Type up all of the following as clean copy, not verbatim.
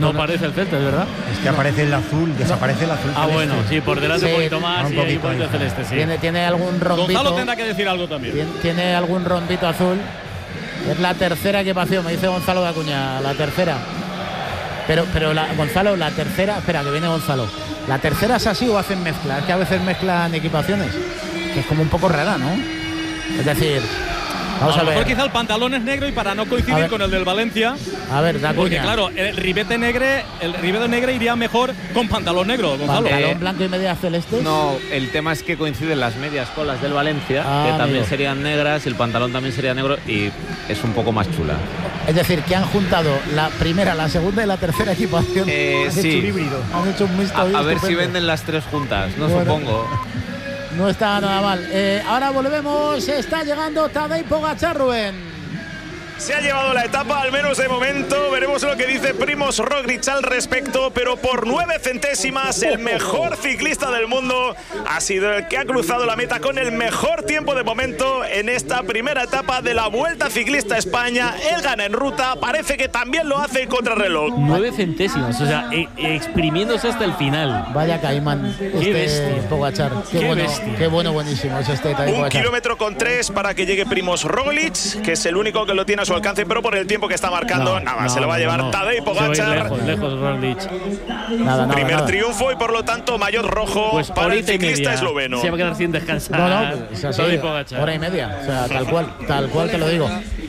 No aparece el Celta, es verdad. Es que aparece el azul, desaparece el azul. Bueno, sí, por delante un poquito más un y hay un poquito poquito celeste, sí. Tiene algún rombito. Gonzalo tendrá que decir algo también. Tiene algún rombito azul. Es la tercera equipación, me dice Gonzalo de Acuña, la tercera. Pero Gonzalo, la tercera, espera, que viene Gonzalo. ¿La tercera es así o hacen mezcla? Es que a veces mezclan equipaciones, que es como un poco rara, ¿no? Es decir, vamos a ver. Mejor quizá el pantalón es negro y para no coincidir con el del Valencia. A ver, de Acuña. Porque claro, el ribete negro iría mejor con pantalón negro, Gonzalo. ¿Pantalón blanco y medias celestes? No, el tema es que coinciden las medias con las del Valencia, que también serían negras, el pantalón también sería negro y es un poco más chula. Es decir, que han juntado la primera, la segunda y la tercera equipación. Han sí. hecho un híbrido. Han hecho un mixto. A ver si venden las tres juntas, supongo. No está nada mal. Ahora volvemos. Está llegando Tadej Pogačar, Rubén. Se ha llevado la etapa, al menos de momento. Veremos lo que dice Primož Roglič al respecto, pero por 9 centésimas el mejor ciclista del mundo ha sido el que ha cruzado la meta con el mejor tiempo de momento en esta primera etapa de la Vuelta Ciclista a España. Él gana en ruta, parece que también lo hace en contrarreloj. 9 centésimas, o sea, exprimiéndose hasta el final. Vaya caimán, qué bestia. Pogačar. Qué bueno, buenísimo es este Tadej Pogačar. 1 kilómetro con 3 para que llegue Primož Roglič, que es el único que lo tiene a su alcance, pero por el tiempo que está marcando, se lo va a llevar Tadej Pogačar. Lejos Roglič. Primer triunfo y por lo tanto maillot rojo pues para el ciclista esloveno. Se va a quedar sin descansar. Tadej Pogačar. Hora y media, o sea, tal cual te lo digo.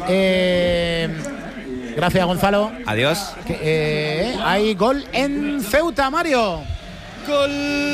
Gracias, Gonzalo. Adiós. Hay gol en Ceuta, Mario. Gol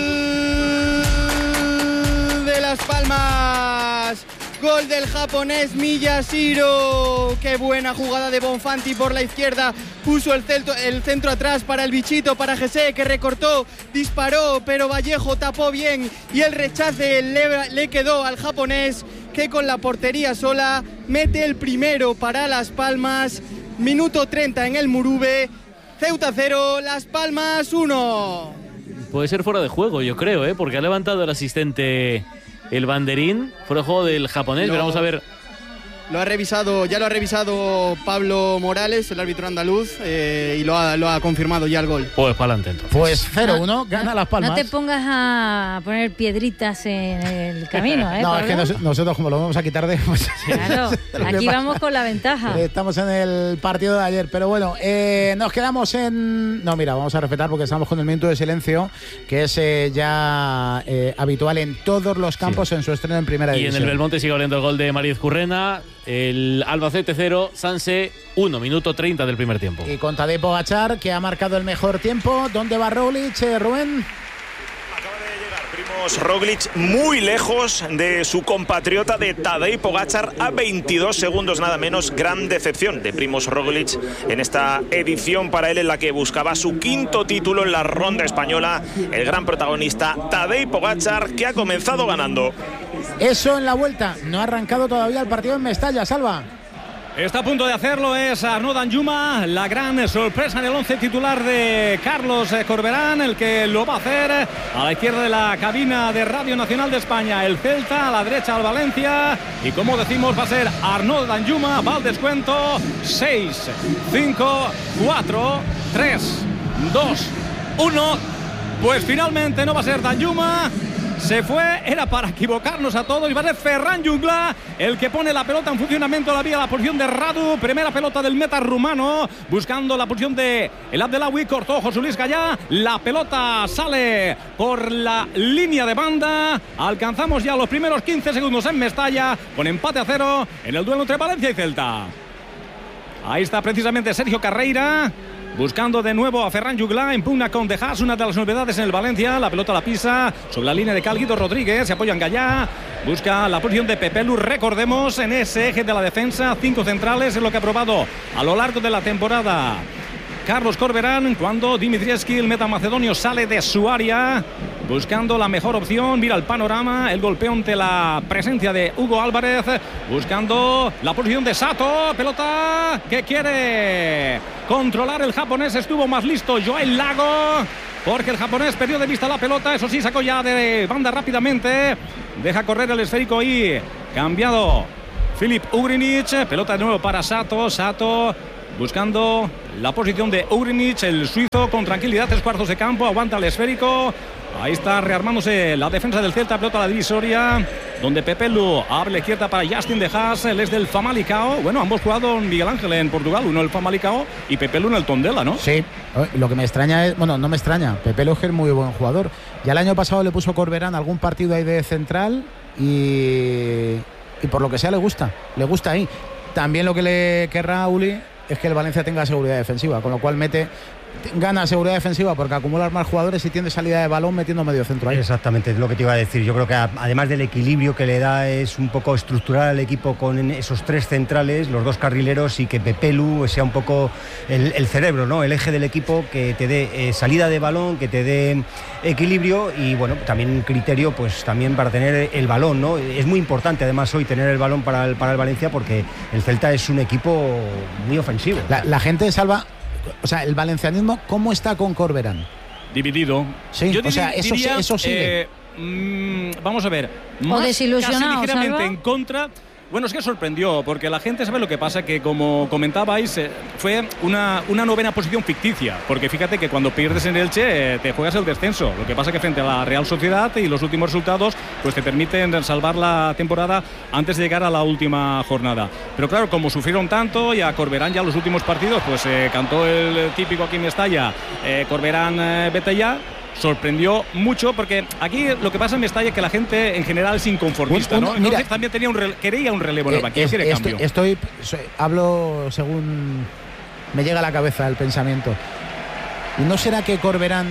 de Las Palmas. Gol del japonés Miyashiro. Qué buena jugada de Bonfanti por la izquierda. Puso el centro atrás para el bichito, para Jesse, que recortó, disparó, pero Vallejo tapó bien y el rechace le quedó al japonés, que con la portería sola mete el primero para Las Palmas. Minuto 30 en el Murube. Ceuta 0, Las Palmas 1. Puede ser fuera de juego, yo creo, porque ha levantado el asistente el banderín, fuera de juego del japonés, pero vamos a ver. Ya lo ha revisado Pablo Morales, el árbitro andaluz, y lo ha confirmado ya el gol. Pues para adelante entonces. Pues 0-1, gana Las Palmas. No te pongas a poner piedritas en el camino, No, es que nosotros como lo vamos a quitar de... Pues, claro, aquí vamos con la ventaja. Estamos en el partido de ayer, pero bueno, nos quedamos en... No, mira, vamos a respetar porque estamos con el minuto de silencio, que es ya habitual en todos los campos en su estreno en primera división. Y en el Belmonte sigue oliendo el gol de Mariz Currena. El Albacete 0, Sanse 1, minuto 30 del primer tiempo. Y con Tadej Pogačar, que ha marcado el mejor tiempo. ¿Dónde va Roglič, Rubén? Acaba de llegar Primož Roglič muy lejos de su compatriota de Tadej Pogačar a 22 segundos nada menos. Gran decepción de Primož Roglič en esta edición para él, en la que buscaba su 5º título en la ronda española. El gran protagonista Tadej Pogačar, que ha comenzado ganando. Eso en la vuelta. No ha arrancado todavía el partido en Mestalla, Salva. Está a punto de hacerlo, es Arnaud Danjuma, la gran sorpresa en el 11 titular de Carlos Corberán, el que lo va a hacer a la izquierda de la cabina de Radio Nacional de España. El Celta, a la derecha al Valencia, y como decimos va a ser Arnaud Danjuma. Va al descuento. 6, 5, 4, 3, 2, 1. Pues finalmente no va a ser Danjuma. Se fue, era para equivocarnos a todos, y va a ser Ferran Jungla el que pone la pelota en funcionamiento, la vía, la posición de Radu. Primera pelota del meta rumano, buscando la posición de el Abdelawi. Cortó José Luis Gallá, la pelota sale por la línea de banda. Alcanzamos ya los primeros 15 segundos en Mestalla, con empate a 0 en el duelo entre Valencia y Celta. Ahí está precisamente Sergio Carreira, buscando de nuevo a Ferran Jungla. Impugna con De Haas, una de las novedades en el Valencia. La pelota la pisa sobre la línea de Guido Rodríguez. Se apoya en Gallá. Busca la posición de Pepe Lu. Recordemos, en ese eje de la defensa, 5 centrales, es lo que ha probado a lo largo de la temporada Carlos Corberán, cuando Dimitrievski, el metamacedonio, sale de su área buscando la mejor opción. Mira el panorama, el golpeo ante la presencia de Hugo Álvarez, buscando la posición de Sato. Pelota que quiere controlar el japonés. Estuvo más listo Joel Lago, porque el japonés perdió de vista la pelota. Eso sí, sacó ya de banda rápidamente. Deja correr el esférico y cambiado Filip Ugrinic. Pelota de nuevo para Sato. Sato buscando la posición de Ugrinic, el suizo, con tranquilidad, 3/4 de campo, aguanta el esférico. Ahí está rearmándose la defensa del Celta, pelota a la divisoria, donde Pepelu abre la izquierda para Justin de Haas, él es del Famalicão. Bueno, ambos jugaron Miguel Ángel en Portugal, uno el Famalicão y Pepelu en el Tondela, ¿no? Sí, lo que me extraña es, bueno, no me extraña, Pepelu es muy buen jugador. Ya el año pasado le puso Corberán algún partido ahí de central y por lo que sea le gusta ahí. También lo que le querrá a Uli es que el Valencia tenga seguridad defensiva, con lo cual gana seguridad defensiva porque acumular más jugadores y tiene salida de balón metiendo medio centro ahí. Exactamente, es lo que te iba a decir. Yo creo que además del equilibrio que le da, es un poco estructurar al equipo con esos 3 centrales, los 2 carrileros, y que Pepelu sea un poco el cerebro, ¿no? El eje del equipo, que te dé salida de balón, que te dé equilibrio y bueno, también criterio, pues también para tener el balón, ¿no? Es muy importante además hoy tener el balón para el Valencia, porque el Celta es un equipo muy ofensivo. La gente salva. O sea, el valencianismo, ¿cómo está con Corberán? Dividido. Sí, yo diría, eso sigue. Vamos a ver. O desilusionado, casi ligeramente Salva. En contra. Bueno, es que sorprendió, porque la gente sabe lo que pasa, que como comentabais, fue una novena posición ficticia, porque fíjate que cuando pierdes en Elche te juegas el descenso. Lo que pasa que frente a la Real Sociedad y los últimos resultados pues te permiten salvar la temporada antes de llegar a la última jornada. Pero claro, como sufrieron tanto, y a Corberán ya los últimos partidos pues cantó el típico aquí en Mestalla, Corberán vete ya. Sorprendió mucho, porque aquí lo que pasa en Mestalla es que la gente en general es inconformista, ¿no? Entonces mira, también quería un relevo en el banquillo, quiere cambio. Hablo según me llega a la cabeza el pensamiento. ¿Y no será que Corberán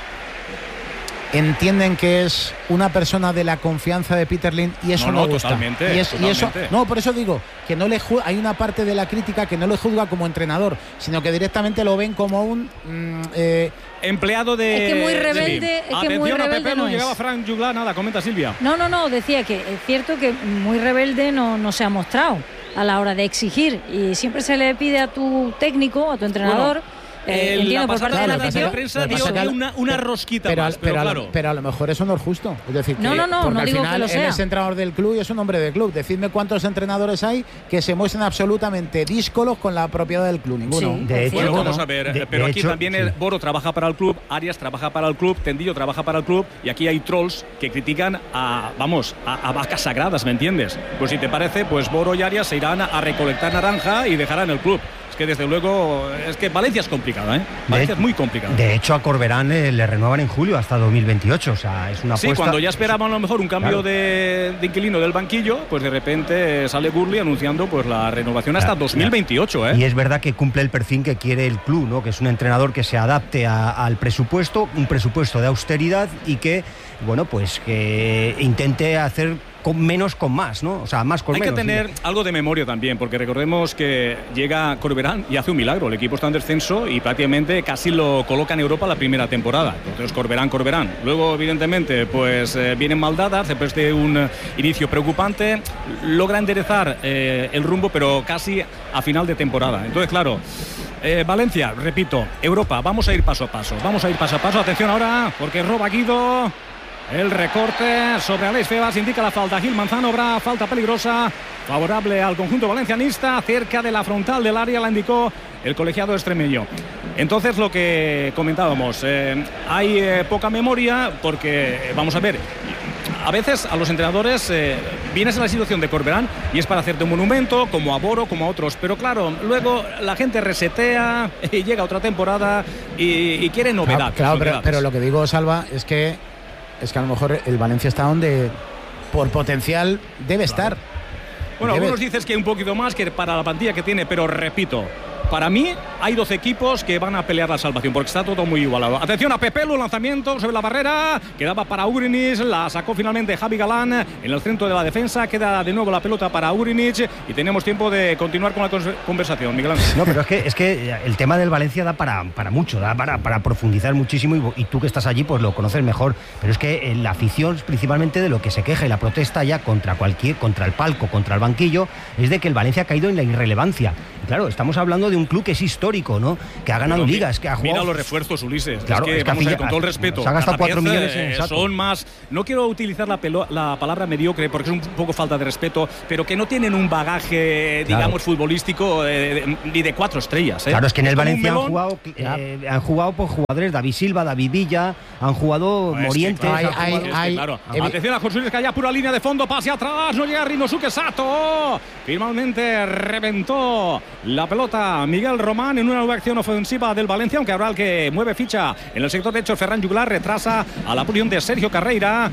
entienden que es una persona de la confianza de Peter Lim y eso no gusta? Totalmente, y totalmente. eso, no, por eso digo que no le hay una parte de la crítica que no le juzga como entrenador, sino que directamente lo ven como un empleado de. Es que muy rebelde. Atención a Pepe, no llegaba Frank Juglar, nada, comenta Silvia. No, decía que es cierto que muy rebelde no se ha mostrado a la hora de exigir, y siempre se le pide a tu técnico, a tu entrenador. Entiendo, por parte de la afición, prensa dio una rosquita más, pero claro. Pero a lo mejor eso no es justo. Es decir, no al digo final que lo sea. Él es entrenador del club y es un hombre del club. Decidme cuántos entrenadores hay que se muestren absolutamente díscolos con la propiedad del club. Ninguno. Sí, de hecho, vamos a ver, pero aquí también Boro trabaja para el club, Arias trabaja para el club, Tendillo trabaja para el club, y aquí hay trolls que critican a vacas sagradas, ¿me entiendes? Pues si te parece, pues Boro y Arias se irán a recolectar naranja y dejarán el club. Que desde luego es que Valencia es complicada, Valencia es muy complicada. De hecho, a Corberán le renuevan en julio hasta 2028, o sea, es una apuesta. Sí, cuando ya esperaban a lo mejor un cambio de inquilino del banquillo, pues de repente sale Gurley anunciando pues la renovación hasta 2028, Y es verdad que cumple el perfil que quiere el club, ¿no? Que es un entrenador que se adapte al presupuesto, un presupuesto de austeridad, y que, bueno, pues que intente hacer menos con más, ¿no? O sea, más con menos. Hay que tener algo de memoria también, porque recordemos que llega Corberán y hace un milagro. El equipo está en descenso y prácticamente casi lo coloca en Europa la primera temporada. Entonces, Corberán. Luego, evidentemente, pues vienen maldadas, después de un inicio preocupante, logra enderezar el rumbo, pero casi a final de temporada. Entonces, claro, Valencia, repito, Europa, vamos a ir paso a paso. Atención ahora, porque roba Guido. El recorte sobre Alex Febas indica la falta. Gil Manzano, habrá falta peligrosa favorable al conjunto valencianista, cerca de la frontal del área, la indicó el colegiado extremeño. Entonces, lo que comentábamos, hay poca memoria, porque vamos a ver, a veces a los entrenadores vienes a la situación de Corberán y es para hacerte un monumento, como a Boro, como a otros, pero claro, luego la gente resetea y llega otra temporada y quiere novedad. Claro, pero lo que digo, Salva, es que a lo mejor el Valencia está donde por potencial debe estar. Bueno, algunos dicen que hay un poquito más que para la plantilla que tiene, pero repito, para mí hay 12 equipos que van a pelear la salvación, porque está todo muy igualado. Atención a Pepelu, lanzamiento sobre la barrera, quedaba para Ugrinic, la sacó finalmente Javi Galán en el centro de la defensa, queda de nuevo la pelota para Ugrinic y tenemos tiempo de continuar con la conversación, Miguel Ángel. No, pero es que el tema del Valencia da para mucho, da para profundizar muchísimo, y tú que estás allí pues lo conoces mejor, pero es que la afición, principalmente de lo que se queja y la protesta ya contra el palco, contra el banquillo, es de que el Valencia ha caído en la irrelevancia. Y claro, estamos hablando hablando de un club que es histórico, ¿no? Que ha ganado ligas, que ha jugado. Mira los refuerzos, Ulises. Claro, es que vamos a ver, con todo el respeto. Se ha gastado 4 millones en son más. No quiero utilizar la palabra mediocre porque es un poco falta de respeto, pero que no tienen un bagaje, digamos, futbolístico ni de 4 estrellas. Claro, es que en el Valencia han jugado por jugadores David Silva, David Villa, han jugado Morientes. Claro. Atención a Josué, que haya pura línea de fondo, pase atrás, no llega Rinosuke Sato. Finalmente reventó la pelota Miguel Román en una nueva acción ofensiva del Valencia, aunque habrá el que mueve ficha en el sector derecho. Ferran Juglar retrasa a la posición de Sergio Carreira.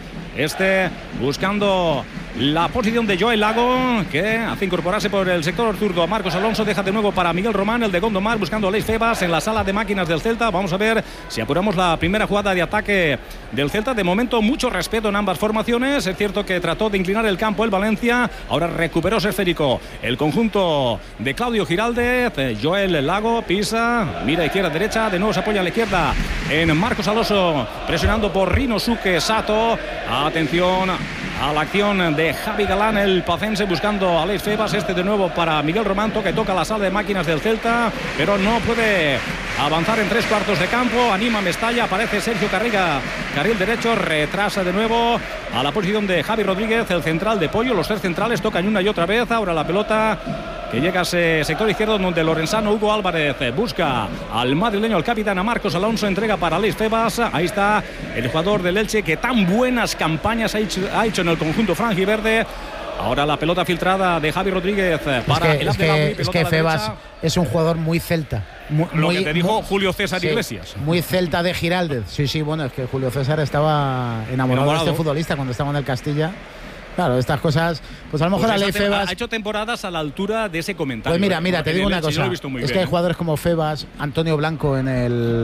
Buscando la posición de Joel Lago, que hace incorporarse por el sector zurdo a Marcos Alonso. Deja de nuevo para Miguel Román, el de Gondomar, buscando a Leif Febas en la sala de máquinas del Celta. Vamos a ver si apuramos la primera jugada de ataque del Celta. De momento, mucho respeto en ambas formaciones. Es cierto que trató de inclinar el campo el Valencia. Ahora recuperó ese esférico el conjunto de Claudio Giraldez. Joel Lago pisa, mira izquierda-derecha. De nuevo se apoya a la izquierda en Marcos Alonso, presionando por Rinosuke Sato. Atención a la acción de Javi Galán, el pacense, buscando a Leif Febas. De nuevo para Miguel Román, que toca la sala de máquinas del Celta, pero no puede avanzar en 3/4 de campo. Anima Mestalla, aparece Sergio Carriga, carril derecho, retrasa de nuevo a la posición de Javi Rodríguez, el central de Pollo. Los 3 centrales tocan una y otra vez. Ahora la pelota que llega a ese sector izquierdo, donde Lorenzano Hugo Álvarez busca al madrileño, el capitán, a Marcos Alonso. Entrega para Leif Febas. Ahí está el jugador del Elche, que tan buenas campañas ha hecho en el conjunto franjiverde. Ahora la pelota filtrada de Javi Rodríguez para el Abdelawi. Es que Febas es un jugador muy celta. Lo que te dijo Julio César Iglesias. Muy celta de Giraldez. Sí, bueno, es que Julio César estaba enamorado de este futbolista cuando estaba en el Castilla. Claro, estas cosas, pues a lo mejor a Leif Febas ha hecho temporadas a la altura de ese comentario. Pues mira, te digo una cosa. Es que hay jugadores como Febas, Antonio Blanco en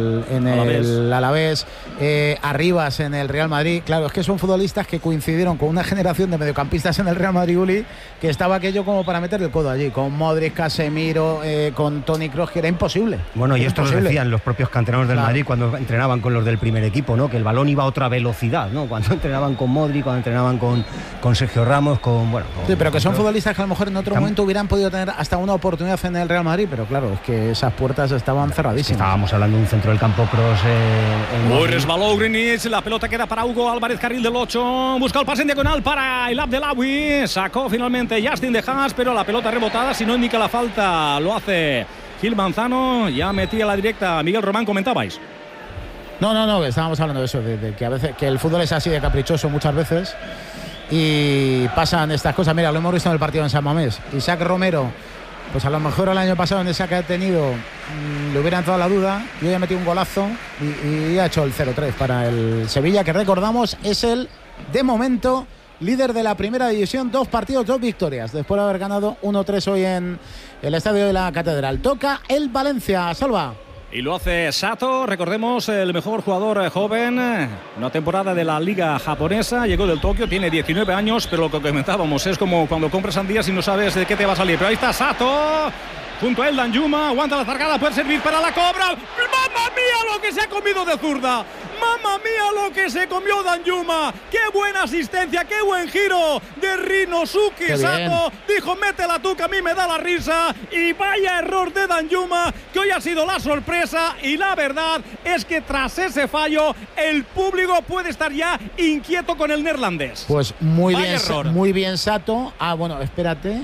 el Alavés, Arribas en el Real Madrid. Claro, es que son futbolistas que coincidieron con una generación de mediocampistas en el Real Madrid, Uli, que estaba aquello como para meter el codo allí, con Modric, Casemiro, con Toni Kroos, que era imposible. Bueno, y esto lo decían los propios canteranos del Madrid cuando entrenaban con los del primer equipo, ¿no? Que el balón iba a otra velocidad, ¿no? Cuando entrenaban con Modric, cuando entrenaban con Sergio Ramos, sí, pero que son futbolistas que a lo mejor en otro momento hubieran podido tener hasta una oportunidad en el Real Madrid, pero claro, es que esas puertas estaban cerradísimas. Estábamos hablando de un centro del campo Kroos. Resbaló Grinic, la pelota queda para Hugo Álvarez, carril del 8, busca el pase en diagonal para el Abdelawi, sacó finalmente Justin de Haas, pero la pelota rebotada, si no indica la falta, lo hace Gil Manzano. Ya metía la directa Miguel Román, comentabais. No, estábamos hablando de eso, de que a veces que el fútbol es así de caprichoso muchas veces y pasan estas cosas. Mira, lo hemos visto en el partido en San Mamés. Isaac Romero, pues a lo mejor el año pasado en esa que ha tenido le hubiera entrado la duda, y hoy ha metido un golazo y ha hecho el 0-3 para el Sevilla, que recordamos es el, de momento, líder de la primera división. 2 partidos, 2 victorias, después de haber ganado 1-3 hoy en el estadio de la Catedral. Toca el Valencia, Salva. Y lo hace Sato, recordemos, el mejor jugador joven, una temporada de la liga japonesa, llegó del Tokio, tiene 19 años, pero lo que comentábamos es como cuando compras sandías y no sabes de qué te va a salir. Pero ahí está Sato, junto a él Danjuma, aguanta la zargada, puede servir para la cobra. ¡Mamma mía lo que se ha comido de zurda! ¡Mamma mía lo que se comió Danjuma! ¡Qué buena asistencia, qué buen giro de Rinosuke Sato! Dijo, métela tú que a mí me da la risa. Y vaya error de Danjuma, que hoy ha sido la sorpresa. Y la verdad es que tras ese fallo el público puede estar ya inquieto con el neerlandés. Pues muy bien Sato. Bueno, espérate.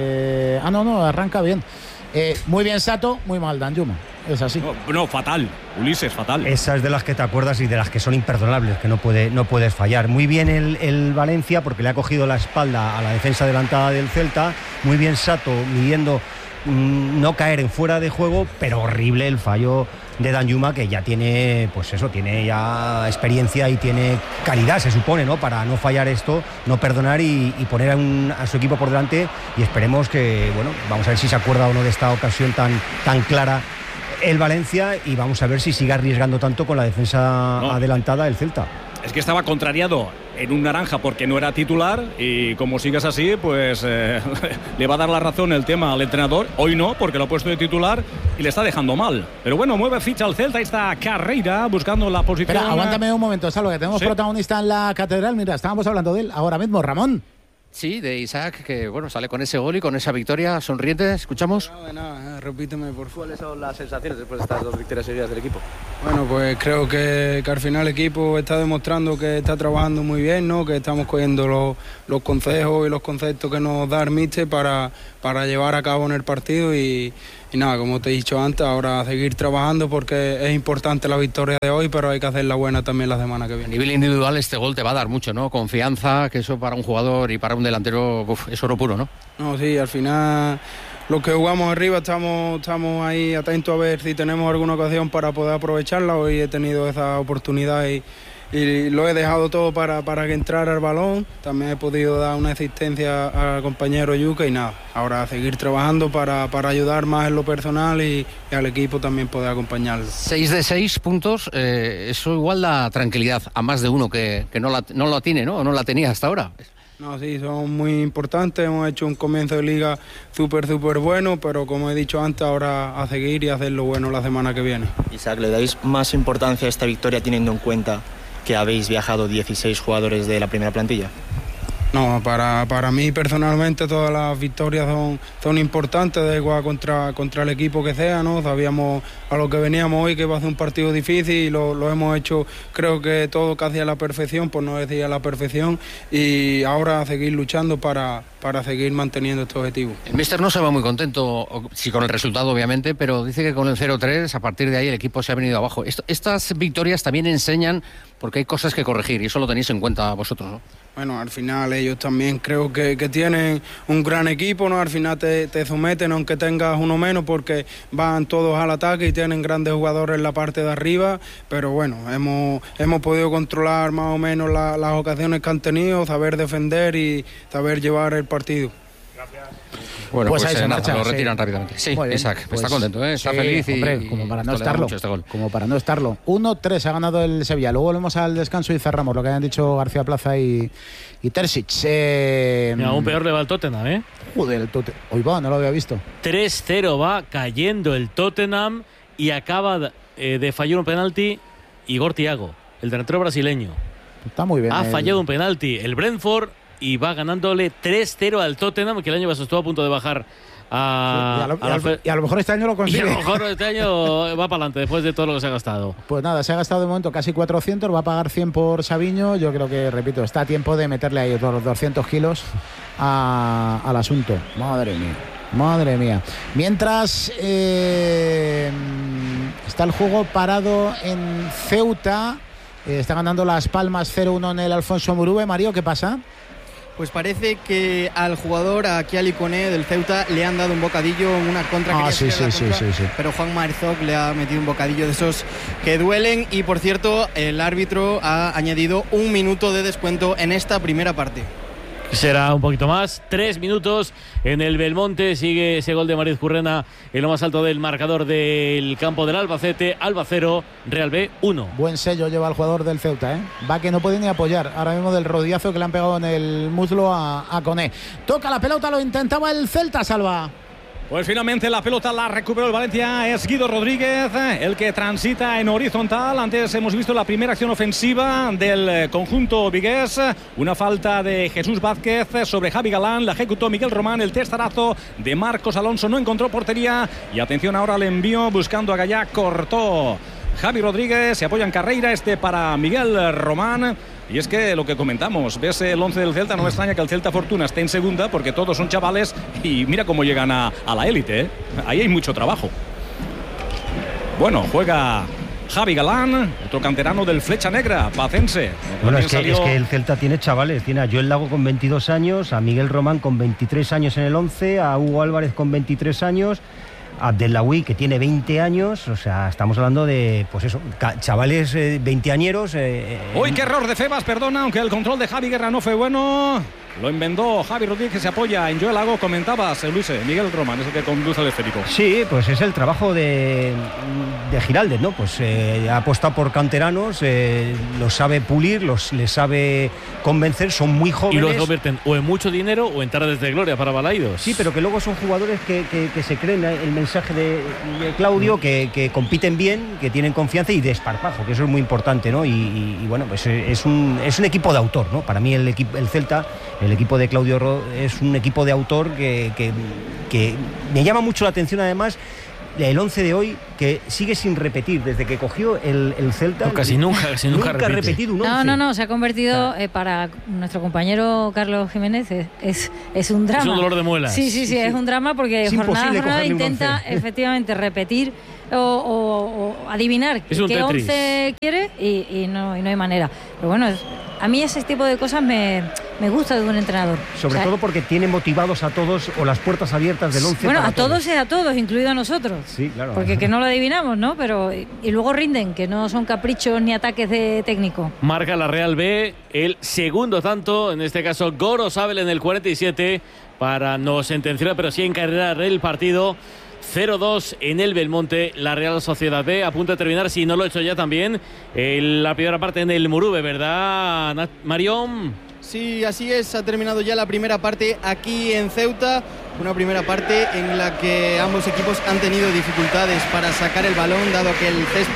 No, arranca bien. Muy bien Sato, muy mal Danjuma. Es así. No, fatal, Ulises, fatal. Esas de las que te acuerdas y de las que son imperdonables, que no puedes fallar. Muy bien el Valencia, porque le ha cogido la espalda a la defensa adelantada del Celta. Muy bien Sato, midiendo no caer en fuera de juego, pero horrible el fallo de Danjuma, que ya tiene, pues eso, tiene ya experiencia y tiene calidad, se supone, ¿no? Para no fallar esto, no perdonar y poner a su equipo por delante. Y esperemos que, bueno, vamos a ver si se acuerda o no de esta ocasión tan clara el Valencia, y vamos a ver si sigue arriesgando tanto con la defensa adelantada del Celta. Es que estaba contrariado en un naranja porque no era titular, y como sigas así, pues le va a dar la razón el tema al entrenador. Hoy no, porque lo ha puesto de titular y le está dejando mal. Pero bueno, mueve ficha al Celta. Ahí está Carreira buscando la posición. Espera, aguántame un momento, Salvo, que tenemos protagonista en la Catedral. Mira, estábamos hablando de él ahora mismo, Ramón. Sí, de Isaac, que bueno, sale con ese gol y con esa victoria sonriente. ¿Escuchamos? Nada, repíteme por favor. ¿Cuáles son las sensaciones después de estas 2 victorias seguidas del equipo? Bueno, pues creo que al final el equipo está demostrando que está trabajando muy bien, ¿no? Que estamos cogiendo los consejos y los conceptos que nos da el míster para llevar a cabo en el partido y nada, como te he dicho antes, ahora a seguir trabajando porque es importante la victoria de hoy, pero hay que hacer la buena también la semana que viene. A nivel individual este gol te va a dar mucho, ¿no? Confianza, que eso para un jugador y para un delantero es oro puro, ¿no? No, sí, al final los que jugamos arriba estamos ahí atentos a ver si tenemos alguna ocasión para poder aprovecharla. Hoy he tenido esa oportunidad y lo he dejado todo para que entrara el balón. También he podido dar una asistencia al compañero Yuka y nada, ahora a seguir trabajando para ayudar más en lo personal y al equipo también poder acompañarlo. 6 de 6 puntos, eso igual da tranquilidad a más de uno que no la tiene, ¿no? O no la tenía hasta ahora. No, sí, son muy importantes, hemos hecho un comienzo de liga súper bueno, pero como he dicho antes, ahora a seguir y hacer lo bueno la semana que viene. Isaac, ¿le dais más importancia a esta victoria teniendo en cuenta que habéis viajado 16 jugadores de la primera plantilla? No, para mí personalmente todas las victorias son importantes, da igual contra el equipo que sea, ¿no? Sabíamos a lo que veníamos hoy que iba a ser un partido difícil y lo hemos hecho, creo que todo casi a la perfección, por no decir a la perfección, y ahora a seguir luchando para seguir manteniendo este objetivo. El míster no se va muy contento, sí, con el resultado obviamente, pero dice que con el 0-3 a partir de ahí el equipo se ha venido abajo. Estas victorias también enseñan porque hay cosas que corregir y eso lo tenéis en cuenta vosotros, ¿no? Bueno, al final ellos también creo que tienen un gran equipo, ¿no? Al final te someten aunque tengas uno menos porque van todos al ataque y tienen grandes jugadores en la parte de arriba, pero bueno, hemos podido controlar más o menos las ocasiones que han tenido, saber defender y saber llevar el partido. Gracias. Bueno, pues ahí se marcha, lo retiran rápidamente. Sí, Isaac, pues está contento, está feliz y, hombre, como para no estarlo. Como para no estarlo. 1-3 ha ganado el Sevilla. Luego volvemos al descanso y cerramos lo que han dicho García Plaza y Terzic. Mira, aún peor le va el Tottenham, ¿eh? Joder, el Tottenham. Hoy va, no lo había visto. 3-0 va cayendo el Tottenham y acaba de fallar un penalti Igor Thiago, el delantero brasileño. Está muy bien. Ha fallado un penalti el Brentford y va ganándole 3-0 al Tottenham, que el año pasado estuvo a punto de bajar y a lo mejor este año lo consigue. Y a lo mejor este año va para adelante después de todo lo que se ha gastado. Pues nada, se ha gastado de momento casi 400, va a pagar 100 por Savinho. Yo creo que, repito, está a tiempo de meterle ahí otros 200 kilos al asunto. Madre mía. Mientras está el juego parado en Ceuta, está ganando Las Palmas 0-1 en el Alfonso Murube. Mario, ¿qué pasa? Pues parece que al jugador, a Kiali Koné del Ceuta, le han dado un bocadillo en una contra. Sí. Pero Juan Marzok le ha metido un bocadillo de esos que duelen. Y por cierto, el árbitro ha añadido 1 minuto de descuento en esta primera parte. Será un poquito más, 3 minutos en el Belmonte. Sigue ese gol de Mariz Currena en lo más alto del marcador del campo del Albacete. Alba 0, Real B 1. Buen sello lleva el jugador del Ceuta, ¿eh? Va que no puede ni apoyar ahora mismo del rodillazo que le han pegado en el muslo a Koné. Toca la pelota, lo intentaba el Celta, Salva. Pues finalmente la pelota la recuperó el Valencia. Es Guido Rodríguez el que transita en horizontal. Antes hemos visto la primera acción ofensiva del conjunto vigués. Una falta de Jesús Vázquez sobre Javi Galán. La ejecutó Miguel Román. El testarazo de Marcos Alonso no encontró portería. Y atención ahora al envío buscando a Gallá. Cortó Javi Rodríguez. Se apoya en carrera para Miguel Román. Y es que lo que comentamos, ves el 11 del Celta, no me extraña que el Celta Fortuna esté en segunda porque todos son chavales y mira cómo llegan a la élite, ¿eh? Ahí hay mucho trabajo. Bueno, juega Javi Galán, otro canterano del Flecha Negra, pacense. Bueno, es que el Celta tiene chavales, tiene a Joel Lago con 22 años, a Miguel Román con 23 años en el 11, a Hugo Álvarez con 23 años, Abdellaoui, que tiene 20 años, o sea, estamos hablando de, pues eso, chavales veinteañeros. ¡Uy, qué error de Febas! Perdona, aunque el control de Javi Guerra no fue bueno. Lo inventó Javi Rodríguez, que se apoya en Joel Lago. Comentabas, Luis, Miguel Román es el que conduce el esférico. Sí, pues es el trabajo de Giraldez, ¿no? Pues ha apostado por canteranos, los sabe pulir, les sabe convencer, son muy jóvenes. Y los convierten o en mucho dinero o en tardes de gloria para Balaidos. Sí, pero que luego son jugadores que se creen el mensaje de Claudio, que compiten bien, que tienen confianza y desparpajo, que eso es muy importante, ¿no? Y bueno, pues es un equipo de autor, ¿no? Para mí el Celta El equipo de Claudio Ro es un equipo de autor que me llama mucho la atención, además, el 11 de hoy, que sigue sin repetir desde que cogió el Celta. No, casi nunca ha repetido un 11. No, se ha convertido, para nuestro compañero Carlos Jiménez, es un drama. Es un dolor de muelas. Sí, es un drama, porque jornada intenta efectivamente repetir o adivinar qué 11 quiere y no hay manera. Pero bueno, a mí ese tipo de cosas me gusta de un entrenador. Sobre todo porque tiene motivados a todos, o las puertas abiertas del 11. Bueno, a todos es a todos, incluido a nosotros. Sí, claro. Porque que no lo adivinamos, ¿no? Pero y luego rinden, que no son caprichos ni ataques de técnico. Marca la Real B el segundo tanto, en este caso Gorosabel en el 47, para no sentenciar, pero sí encargar el partido. 0-2 en el Belmonte, la Real Sociedad B a punto de terminar, si no lo he hecho ya también, la primera parte en el Murube, ¿verdad, Marión? Sí, así es, ha terminado ya la primera parte aquí en Ceuta, una primera parte en la que ambos equipos han tenido dificultades para sacar el balón, dado que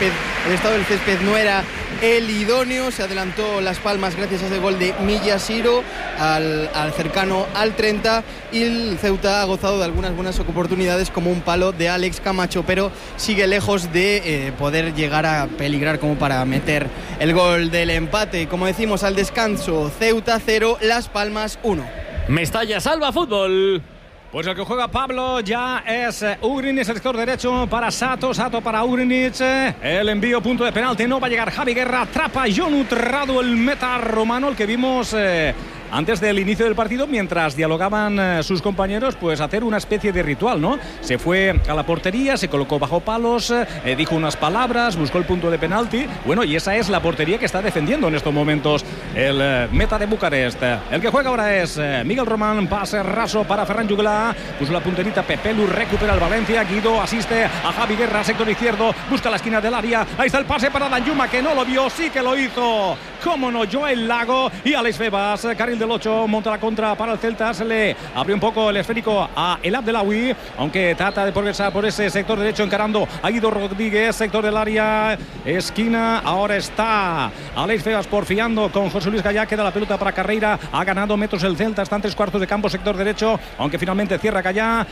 el estado del césped no era el idóneo. Se adelantó Las Palmas gracias a ese gol de Millasiro al cercano al 30, y el Ceuta ha gozado de algunas buenas oportunidades, como un palo de Alex Camacho, pero sigue lejos de poder llegar a peligrar como para meter el gol del empate. Como decimos, al descanso, Ceuta 0, Las Palmas 1. Mestalla Salva Fútbol. Pues el que juega Pablo ya es Ugrinic, el sector derecho para Sato para Ugrinic. El envío, punto de penalti, no va a llegar Javi Guerra, atrapa Jonut Radu, el meta romano, el que vimos antes del inicio del partido, mientras dialogaban sus compañeros, pues hacer una especie de ritual, ¿no? Se fue a la portería, se colocó bajo palos, dijo unas palabras, buscó el punto de penalti. Bueno, y esa es la portería que está defendiendo en estos momentos el meta de Bucarest. El que juega ahora es Miguel Román, pase raso para Ferran Jugla, puso la punterita Pepelu, recupera el Valencia, Guido asiste a Javi Guerra, sector izquierdo, busca la esquina del área, ahí está el pase para Danjuma, que no lo vio, sí que lo hizo, cómo no, Joel Lago y Alex Febas, carril del 8, monta la contra para el Celta, se le abrió un poco el esférico a El Abdelawi, aunque trata de progresar por ese sector derecho, encarando a Guido Rodríguez, sector del área, esquina, ahora está Alex Febas porfiando con José Luis Gallá, queda la pelota para Carreira, ha ganado metros el Celta, está en 3/4 de campo, sector derecho, aunque finalmente cierra Gallá,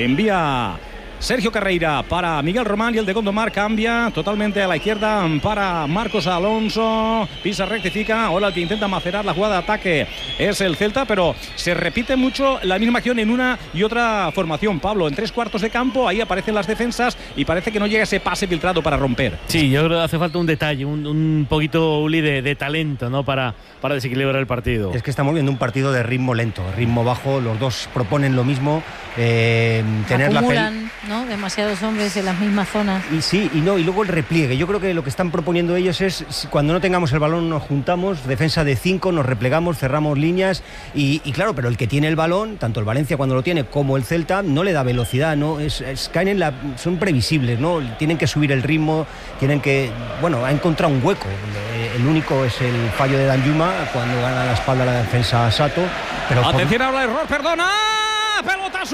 envía Sergio Carreira para Miguel Román, y el de Gondomar cambia totalmente a la izquierda para Marcos Alonso. Pisa, rectifica. Ahora el que intenta macerar la jugada de ataque es el Celta, pero se repite mucho la misma acción en una y otra formación, Pablo. En 3/4 de campo, ahí aparecen las defensas y parece que no llega ese pase filtrado para romper. Sí, yo creo que hace falta un detalle, un poquito, Uli, de talento, ¿no? Para desequilibrar el partido. Es que estamos viendo un partido de ritmo lento, ritmo bajo. Los dos proponen lo mismo. Tener acumulan, ¿no? Demasiados hombres en las mismas zonas. Y luego el repliegue. Yo creo que lo que están proponiendo ellos es, cuando no tengamos el balón nos juntamos, defensa de 5, nos replegamos, cerramos líneas y claro, pero el que tiene el balón, tanto el Valencia cuando lo tiene como el Celta, no le da velocidad, ¿no? Caen son previsibles, ¿no? Tienen que subir el ritmo, ha encontrado un hueco. El único es el fallo de Danjuma cuando gana la espalda la defensa a Sato. Pero atención, ahora error, perdona. Pelota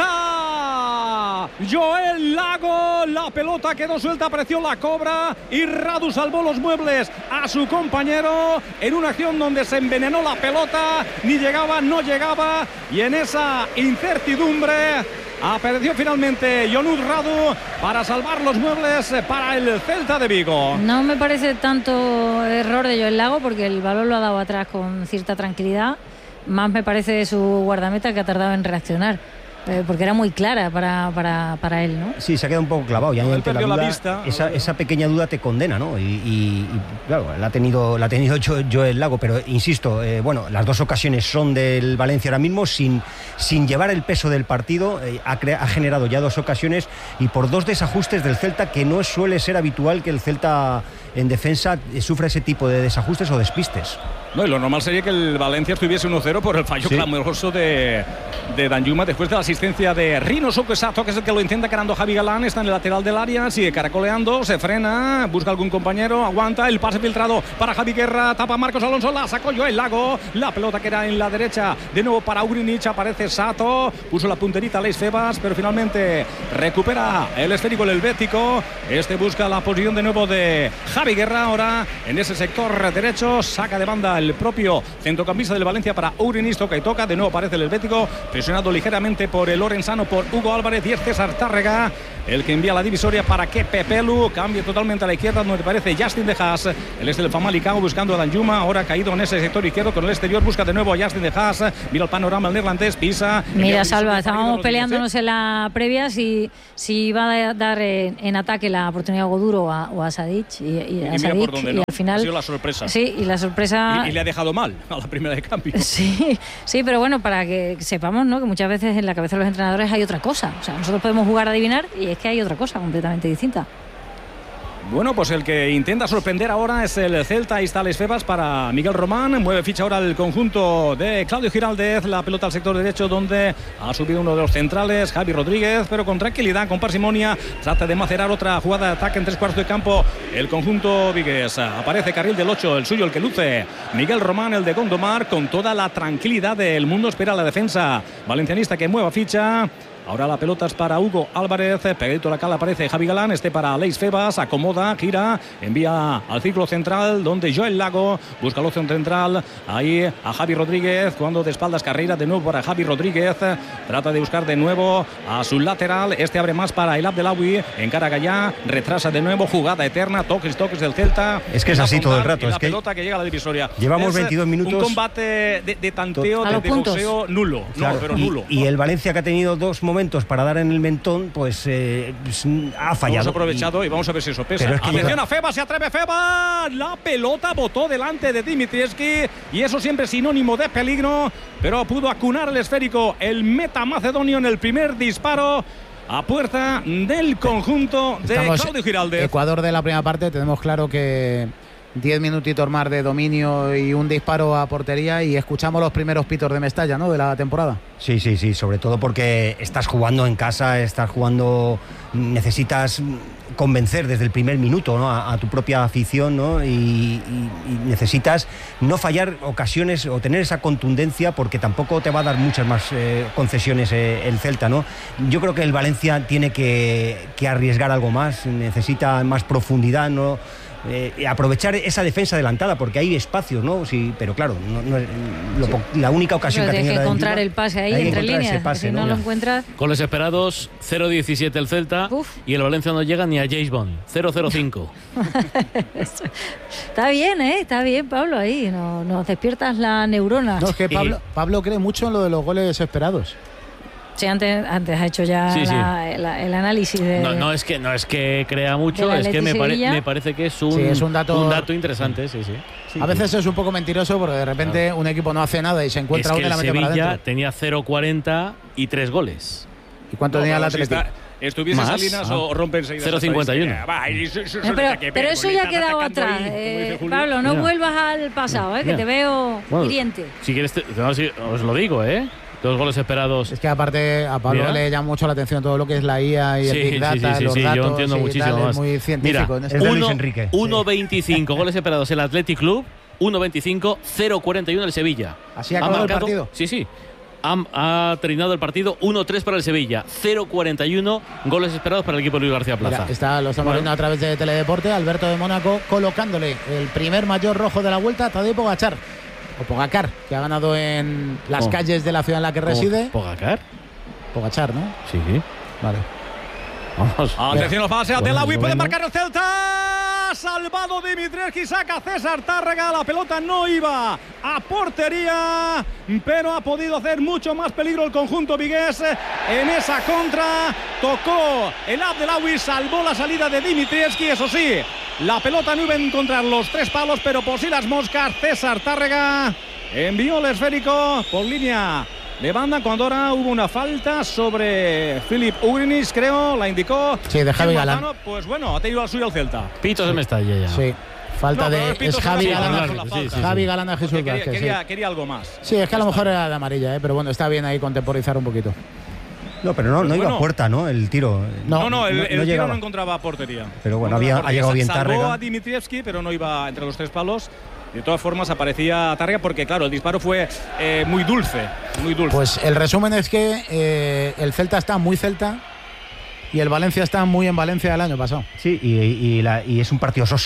suelta, Joel Lago, la pelota quedó suelta, apareció la cobra y Radu salvó los muebles a su compañero en una acción donde se envenenó la pelota, ni llegaba, no llegaba, y en esa incertidumbre apareció finalmente Jonut Radu para salvar los muebles para el Celta de Vigo. No me parece tanto error de Joel Lago, porque el balón lo ha dado atrás con cierta tranquilidad. Más me parece su guardameta, que ha tardado en reaccionar, porque era muy clara para él, ¿no? Sí, se ha quedado un poco clavado. Ya ante la duda, esa pequeña duda te condena, ¿no? Y claro, la ha tenido Joel Lago, pero insisto, las dos ocasiones son del Valencia ahora mismo, sin llevar el peso del partido. Ha generado ya 2 ocasiones y por 2 desajustes del Celta, que no suele ser habitual que el Celta en defensa sufra ese tipo de desajustes o despistes. No, y lo normal sería que el Valencia estuviese 1-0 por el fallo clamoroso de Danjuma después de la asistencia de Rino Sokosato, que es el que lo intenta, ganando Javi Galán, está en el lateral del área, sigue caracoleando, se frena, busca algún compañero, aguanta, el pase filtrado para Javi Guerra, tapa Marcos Alonso, la sacó Joel Lago, la pelota que era en la derecha, de nuevo para Ugrinic, aparece Sato, puso la punterita Alex Febas, pero finalmente recupera el esférico el helvético, busca la posición de nuevo de Javi Javi Guerra ahora en ese sector derecho, saca de banda el propio centrocampista del Valencia para Urinis, toca y toca, de nuevo aparece el helvético, presionado ligeramente por el lorenzano, por Hugo Álvarez, y es César Tárrega el que envía la divisoria para que Pepelu cambie totalmente a la izquierda, donde parece Justin de Haas, el del Famalicão buscando a Danjuma, ahora caído en ese sector izquierdo con el exterior, busca de nuevo a Justin de Haas, mira el panorama el neerlandés, pisa. Mira, Salva, estábamos peleándonos en la previa si iba a dar en ataque la oportunidad a Goduro o a Sadic y a Sadic, por dónde, y ¿no? al final ha sido la sorpresa. Sí, y la sorpresa y le ha dejado mal a la primera de cambio. Sí, pero bueno, para que sepamos, ¿no?, que muchas veces en la cabeza de los entrenadores hay otra cosa. O sea, nosotros podemos jugar a adivinar y es que hay otra cosa completamente distinta. Bueno, pues el que intenta sorprender ahora es el Celta. Ahí está Alex Febas para Miguel Román. Mueve ficha ahora el conjunto de Claudio Giraldez. La pelota al sector derecho, donde ha subido uno de los centrales, Javi Rodríguez, pero con tranquilidad, con parsimonia. Trata de macerar otra jugada de ataque en 3/4 de campo. El conjunto vigués. Aparece carril del 8, el suyo, el que luce Miguel Román, el de Gondomar, con toda la tranquilidad del mundo. Espera la defensa valencianista que mueva ficha. Ahora la pelota es para Hugo Álvarez, pegadito a la cala aparece Javi Galán, para Alex Febas, acomoda, gira, envía al círculo central, donde Joel Lago busca la opción central, ahí a Javi Rodríguez, cuando de espaldas carrera de nuevo para Javi Rodríguez, trata de buscar de nuevo a su lateral, abre más para el Abdelawi, encara Gallá, retrasa de nuevo, jugada eterna, toques del Celta. Es que es así todo el rato. La pelota que llega a la divisoria. Llevamos 22 minutos. Un combate de tanteo, de boxeo nulo. Claro, no, pero nulo. Y el Valencia, que ha tenido dos momentos para dar en el mentón, pues ha fallado. Hemos aprovechado y vamos a ver si eso pesa. Es que atención a Febas, se atreve Febas. La pelota botó delante de Dimitrievski y eso siempre es sinónimo de peligro, pero pudo acunar el esférico el meta macedonio en el primer disparo a puerta del conjunto de Claudio Giraldez. Ecuador de la primera parte, tenemos claro que 10 minutitos más de dominio y un disparo a portería, y escuchamos los primeros pitos de Mestalla, ¿no?, de la temporada. Sí, sobre todo porque estás jugando en casa, necesitas convencer desde el primer minuto, ¿no?, a tu propia afición, ¿no?, y necesitas no fallar ocasiones o tener esa contundencia, porque tampoco te va a dar muchas más concesiones el Celta, ¿no? Yo creo que el Valencia tiene que arriesgar algo más, necesita más profundidad, ¿no?, aprovechar esa defensa adelantada, porque hay espacios, ¿no? Sí, pero claro, no es la única ocasión que ha tenido. Hay que encontrar el pase ahí entre líneas, pase, si no lo encuentras. Goles esperados, 0-17 el Celta. Y el Valencia no llega ni a James Bond, 0-0-5. Está bien, Pablo, ahí nos despiertas la neurona. No, es que Pablo cree mucho en lo de los goles esperados. Sí, antes ha hecho ya el análisis de... No es que crea mucho, es que me parece que es un dato interesante, sí. A veces es un poco mentiroso, porque de repente un equipo no hace nada y se encuentra uno y la mete para adentro. Sevilla tenía 0-40 y 3 goles. ¿Y cuánto tenía el Atlético? ¿Estuviese Salinas o rompe enseguida? 0-51. Pero eso ya ha quedado atrás. Pablo, no vuelvas al pasado, que te veo hiriente. Si quieres, os lo digo, 2 goles esperados. Es que aparte a Pablo le llama mucho la atención todo lo que es la IA y el Big Data, los datos. Yo entiendo muchísimo más. Es muy científico. Mira, es de Luis Enrique. 1.25 goles esperados el Athletic Club, 1.25, 0.41 el Sevilla. ¿Así ha acabado el partido? Sí. Ha terminado el partido 1-3 para el Sevilla, 0-41 goles esperados para el equipo de Luis García Plaza. Mira, lo estamos viendo a través de Teledeporte. Alberto de Mónaco colocándole el primer mayor rojo de la vuelta a Tadej Pogačar. O Pogacar, que ha ganado en las calles de la ciudad en la que reside. ¿Pogacar? Pogačar, ¿no? Sí. Vale. Vamos. Atención, los pases de Lawi, puede marcar el Celta. Salvado Dimitrievski, saca César Tárrega. La pelota no iba a portería, pero ha podido hacer mucho más peligro el conjunto vigués en esa contra. Tocó el Abdelawi, salvó la salida de Dimitrievski. Eso sí, la pelota no iba a encontrar los 3 palos, pero por si las moscas, César Tárrega envió el esférico por línea de banda, cuando ahora hubo una falta sobre Filip Ugrinis, creo, la indicó. Sí, de Javi Galán. Pues bueno, ha tenido al suyo el Celta. Pitos de Mestalla ya. Sí. Falta es Javi Galán. Javi Galán a Jesús Vázquez. Quería algo más. Sí, es que a lo mejor era de amarilla, pero bueno, está bien ahí contemporizar un poquito. No, pero no iba a puerta, ¿no? El tiro. El tiro no encontraba portería. Pero bueno, ha llegado bien Tárrega. Salvó a Dimitrievski, pero no iba entre los 3 palos. De todas formas aparecía Tárrega, porque claro, el disparo fue muy dulce. Pues el resumen es que el Celta está muy Celta y el Valencia está muy en Valencia del año pasado. Sí, y es un partido soso.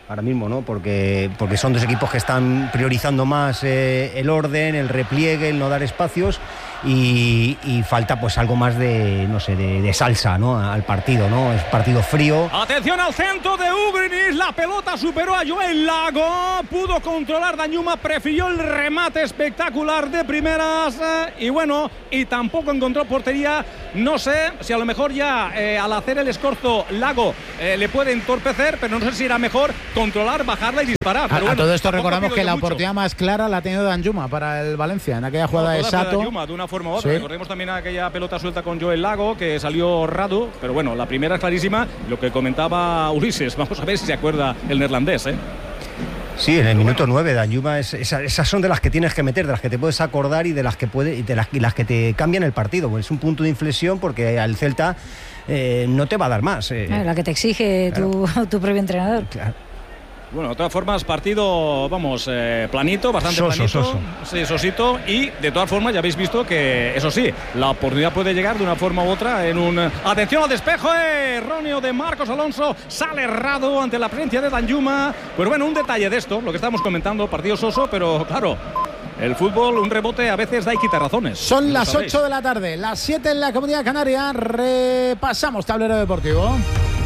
ahora mismo, ¿no? Porque son dos equipos que están priorizando más el orden, el repliegue, el no dar espacios y falta pues algo más de salsa, ¿no? Al partido, ¿no? Es partido frío. Atención al centro de Ugrinis, la pelota superó a Joel Lago, pudo controlar Danjuma, prefirió el remate espectacular de primeras y tampoco encontró portería. No sé si a lo mejor ya al hacer el escorzo Lago le puede entorpecer, pero no sé si era mejor controlar, bajarla y disparar. A todo esto recordamos que la oportunidad más clara la ha tenido Danjuma para el Valencia en aquella jugada de Sato. De una forma u otra. Sí. Recordemos también aquella pelota suelta con Joel Lago que salió Radu, pero bueno, la primera es clarísima. Lo que comentaba Ulises, vamos a ver si se acuerda el neerlandés, Sí, en el minuto 9, Danjuma, esas son de las que tienes que meter, de las que te puedes acordar y de las las que te cambian el partido. Es un punto de inflexión porque al Celta no te va a dar más. La que te exige tu propio entrenador. Claro. Bueno, de todas formas, partido, planito, bastante planito. Sí, sosito. Y de todas formas, ya habéis visto que, eso sí, la oportunidad puede llegar de una forma u otra en un... Atención al despejo, erróneo de Marcos Alonso. Sale errado ante la presencia de Danjuma. Pues bueno, un detalle de esto, lo que estamos comentando, partido soso, pero claro, el fútbol, un rebote a veces da y quita razones. Son las 8 de la tarde, las 7 en la Comunidad Canaria. Repasamos tablero deportivo.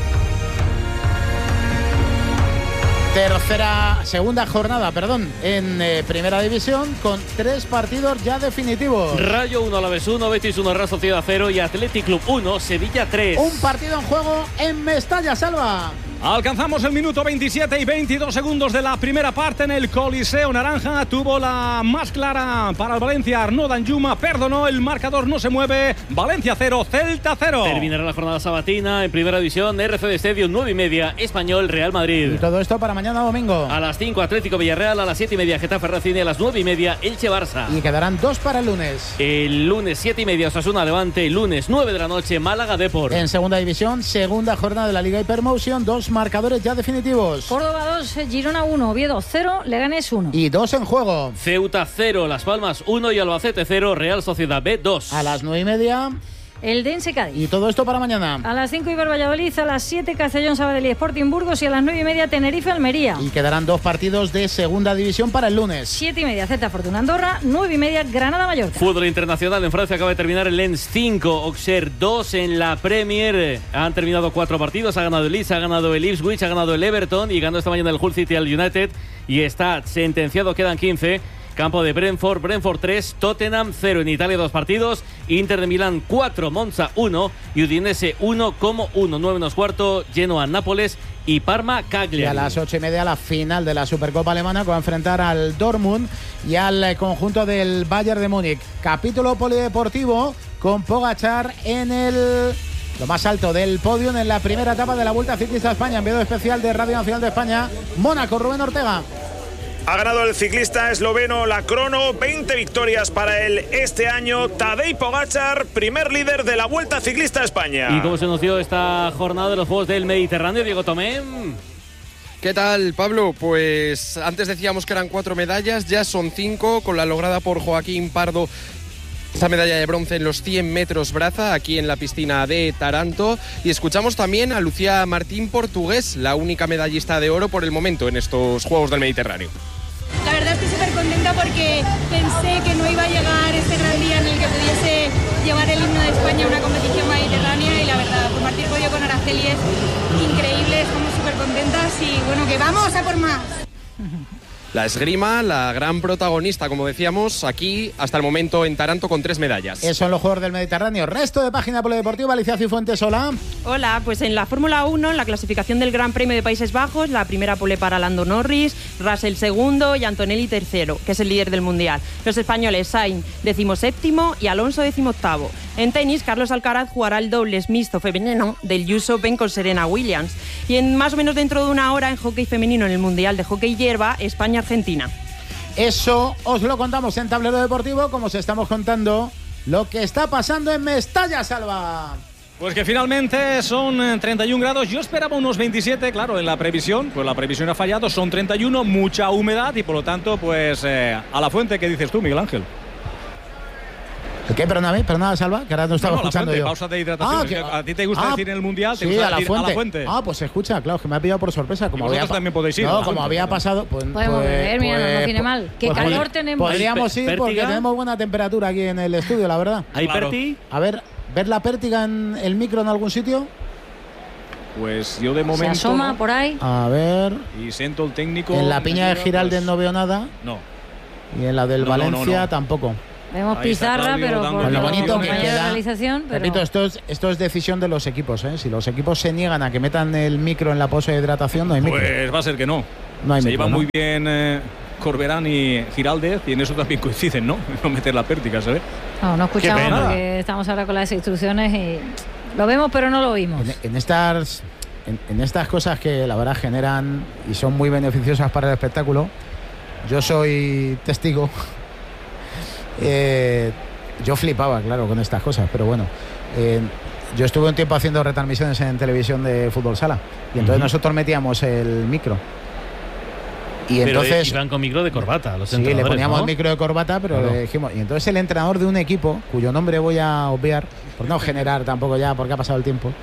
Segunda jornada, en Primera División con 3 partidos ya definitivos. Rayo 1, Alavés 1, Betis 1, Real Sociedad 0 y Athletic Club 1, Sevilla 3. Un partido en juego en Mestalla, Salva. Alcanzamos el minuto 27 y 22 segundos de la primera parte en el Coliseo Naranja. Tuvo la más clara para el Valencia. Arnaud Danjuma perdonó, el marcador no se mueve. Valencia 0, Celta 0. Terminará la jornada sabatina en Primera División. RCD Stadium 9:30, Español Real Madrid. Y todo esto para mañana domingo. A las 5 Atlético Villarreal, a las 7:30 Getafe Racing y a las 9:30 Elche Barça. Y quedarán 2 para el lunes. El lunes 7:30 Osasuna Levante, el lunes 9 de la noche Málaga Depor. En Segunda División, segunda jornada de la Liga Hypermotion, 2 marcadores ya definitivos. Córdoba 2, Girona 1, Oviedo 0, Leganés 1. Y 2 en juego. Ceuta 0, Las Palmas 1 y Albacete 0, Real Sociedad B 2. A las 9:30... el Dense Cádiz. Y todo esto para mañana. A las 5 Iber Valladolid, a las 7 Castellón Sabadell y Sporting Burgos y a las 9:30 Tenerife Almería. Y quedarán 2 partidos de Segunda División para el lunes. 7:30 Celta Fortuna Andorra, 9:30 Granada Mallorca. Fútbol internacional en Francia, acaba de terminar el Lens 5, Auxerre 2 en la Premier. Han terminado 4 partidos, ha ganado el Leeds, ha ganado el Ipswich, ha ganado el Everton y ganó esta mañana el Hull City al United y está sentenciado, quedan 15. Campo de Brentford 3, Tottenham 0. En Italia 2 partidos, Inter de Milán 4, Monza 1 y Udinese 1 como 1. 9:15, Genoa Nápoles y Parma Cagliari. Y a las 8:30 la final de la Supercopa Alemana que va a enfrentar al Dortmund y al conjunto del Bayern de Múnich. Capítulo polideportivo con Pogačar en lo más alto del podio en la primera etapa de la Vuelta Ciclista a España. Enviado especial de Radio Nacional de España, Mónaco, Rubén Ortega. Ha ganado el ciclista esloveno la crono, 20 victorias para él este año. Tadej Pogačar, primer líder de la Vuelta Ciclista a España. ¿Y cómo se nos dio esta jornada de los Juegos del Mediterráneo, Diego Tomé? ¿Qué tal, Pablo? Pues antes decíamos que eran 4 medallas, ya son 5, con la lograda por Joaquín Pardo. Esta medalla de bronce en los 100 metros braza, aquí en la piscina de Taranto. Y escuchamos también a Lucía Martín Portugués, la única medallista de oro por el momento en estos Juegos del Mediterráneo. La verdad estoy súper contenta porque pensé que no iba a llegar este gran día en el que pudiese llevar el himno de España a una competición mediterránea y la verdad, compartir podio con Araceli es increíble, estamos súper contentas y bueno, que vamos a por más. La esgrima, la gran protagonista, como decíamos, aquí hasta el momento en Taranto con 3 medallas. Eso en los Juegos del Mediterráneo. Resto de página polideportiva, Alicia Cifuentes, hola. Hola, pues en la Fórmula 1, en la clasificación del Gran Premio de Países Bajos, la primera pole para Lando Norris, Russell segundo y Antonelli tercero, que es el líder del Mundial. Los españoles, Sainz 17º y Alonso 18º. En tenis, Carlos Alcaraz jugará el dobles mixto femenino del US Open con Serena Williams. Y en más o menos dentro de una hora, en hockey femenino en el Mundial de Hockey Hierba, España-Argentina. Eso os lo contamos en Tablero Deportivo, como os estamos contando lo que está pasando en Mestalla, Salva. Pues que finalmente son 31 grados. Yo esperaba unos 27, claro, en la previsión. Pues la previsión ha fallado, son 31, mucha humedad y por lo tanto, pues a la fuente, ¿qué dices tú, Miguel Ángel? ¿Qué? Perdona, Salva, que ahora no estaba escuchando yo. Pausa de hidratación. ¿A ti te gusta decir en el Mundial? ¿Te gusta decir a la fuente? Pues se escucha, claro, que me ha pillado por sorpresa. Como vosotros también podéis ir. No, como había pasado... Podemos beber, mira, no tiene mal. ¿Qué calor tenemos? Podríamos ir porque tenemos buena temperatura aquí en el estudio, la verdad. ¿Hay Perti? A ver la pértiga en el micro en algún sitio. Pues yo de momento... Se asoma por ahí. A ver... Y siento el técnico... En la piña de Giraldez pues, no veo nada. No. Y en la del Valencia tampoco. Vemos pizarra, pero por lo bonito que queda, realización. Pero... Repito, esto es decisión de los equipos. Si los equipos se niegan a que metan el micro en la pose de hidratación, no hay micro. Pues va a ser que no. No hay se micro, llevan muy bien Corberán y Giraldez, y en eso también coinciden, ¿no? No meter la pértiga, ¿sabes? No escuchamos porque estamos ahora con las instrucciones y lo vemos, pero no lo oímos. En estas cosas que la verdad generan y son muy beneficiosas para el espectáculo, yo soy testigo. Yo flipaba, claro, con estas cosas, pero bueno, yo estuve un tiempo haciendo retransmisiones en televisión de fútbol sala y entonces nosotros metíamos el micro. Y pero entonces iban con micro de corbata, los sí, le poníamos el micro de corbata, pero claro, le dijimos, y entonces el entrenador de un equipo, cuyo nombre voy a obviar, por no generar tampoco ya, porque ha pasado el tiempo,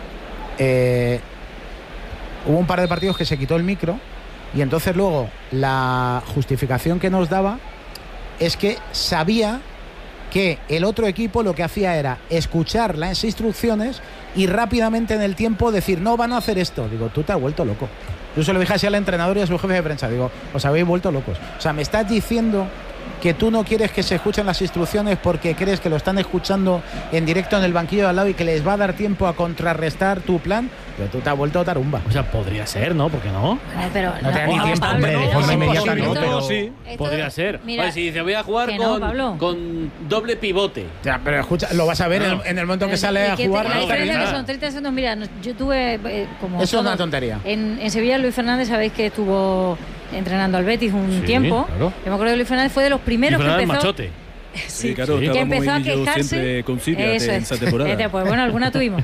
hubo un par de partidos que se quitó el micro y entonces luego la justificación que nos daba es que sabía que el otro equipo lo que hacía era escuchar las instrucciones y rápidamente en el tiempo decir, no van a hacer esto. Digo, tú te has vuelto loco. Yo se lo dije así al entrenador y a su jefe de prensa. Digo, os habéis vuelto locos. O sea, me estás diciendo que tú no quieres que se escuchen las instrucciones porque crees que lo están escuchando en directo en el banquillo de al lado y que les va a dar tiempo a contrarrestar tu plan. Pero tú te has vuelto tarumba. O sea, podría ser, ¿no? ¿Por qué no? Pero no te da ni tiempo, hombre, de forma inmediata no, pero sí. Podría ser. Mira, si dice, voy a jugar con doble pivote. Ya, pero escucha, lo vas a ver en el momento que sale a jugar. La diferencia que son 30 segundos. Mira, yo tuve como... Eso es una tontería. En Sevilla, Luis Fernández, sabéis que estuvo entrenando al Betis un tiempo. Claro. Yo me acuerdo que Luis Fernández fue de los primeros que empezó... Machote. Sí, claro, que empezó a quejarse con Silvia en esa temporada. Pues bueno, alguna tuvimos.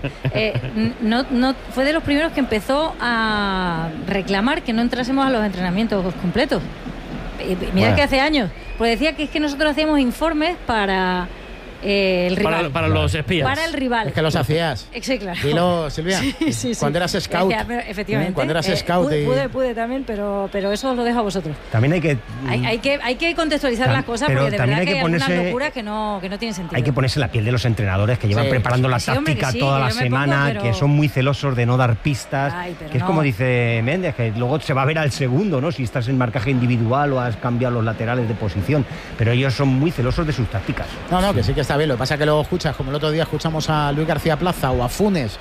No fue de los primeros que empezó a reclamar que no entrásemos a los entrenamientos completos. Mira que hace años, pues decía que es que nosotros hacíamos informes para el rival. Para los espías. Para el rival. Es que los hacías. Sí, claro. Dilo, Silvia. Sí. Cuando eras scout. Decía, efectivamente. Cuando eras scout. Pude también, pero eso os lo dejo a vosotros. También hay que contextualizar las cosas porque de verdad que hay algunas locuras que no tienen sentido. Hay que ponerse la piel de los entrenadores que llevan preparando la táctica toda la semana, que son muy celosos de no dar pistas. Que es como dice Méndez, que luego se va a ver al segundo, ¿no? Si estás en marcaje individual o has cambiado los laterales de posición. Pero ellos son muy celosos de sus tácticas. No, que sí que está bien. Lo que pasa es que luego escuchas, como el otro día escuchamos a Luis García Plaza o a Funes.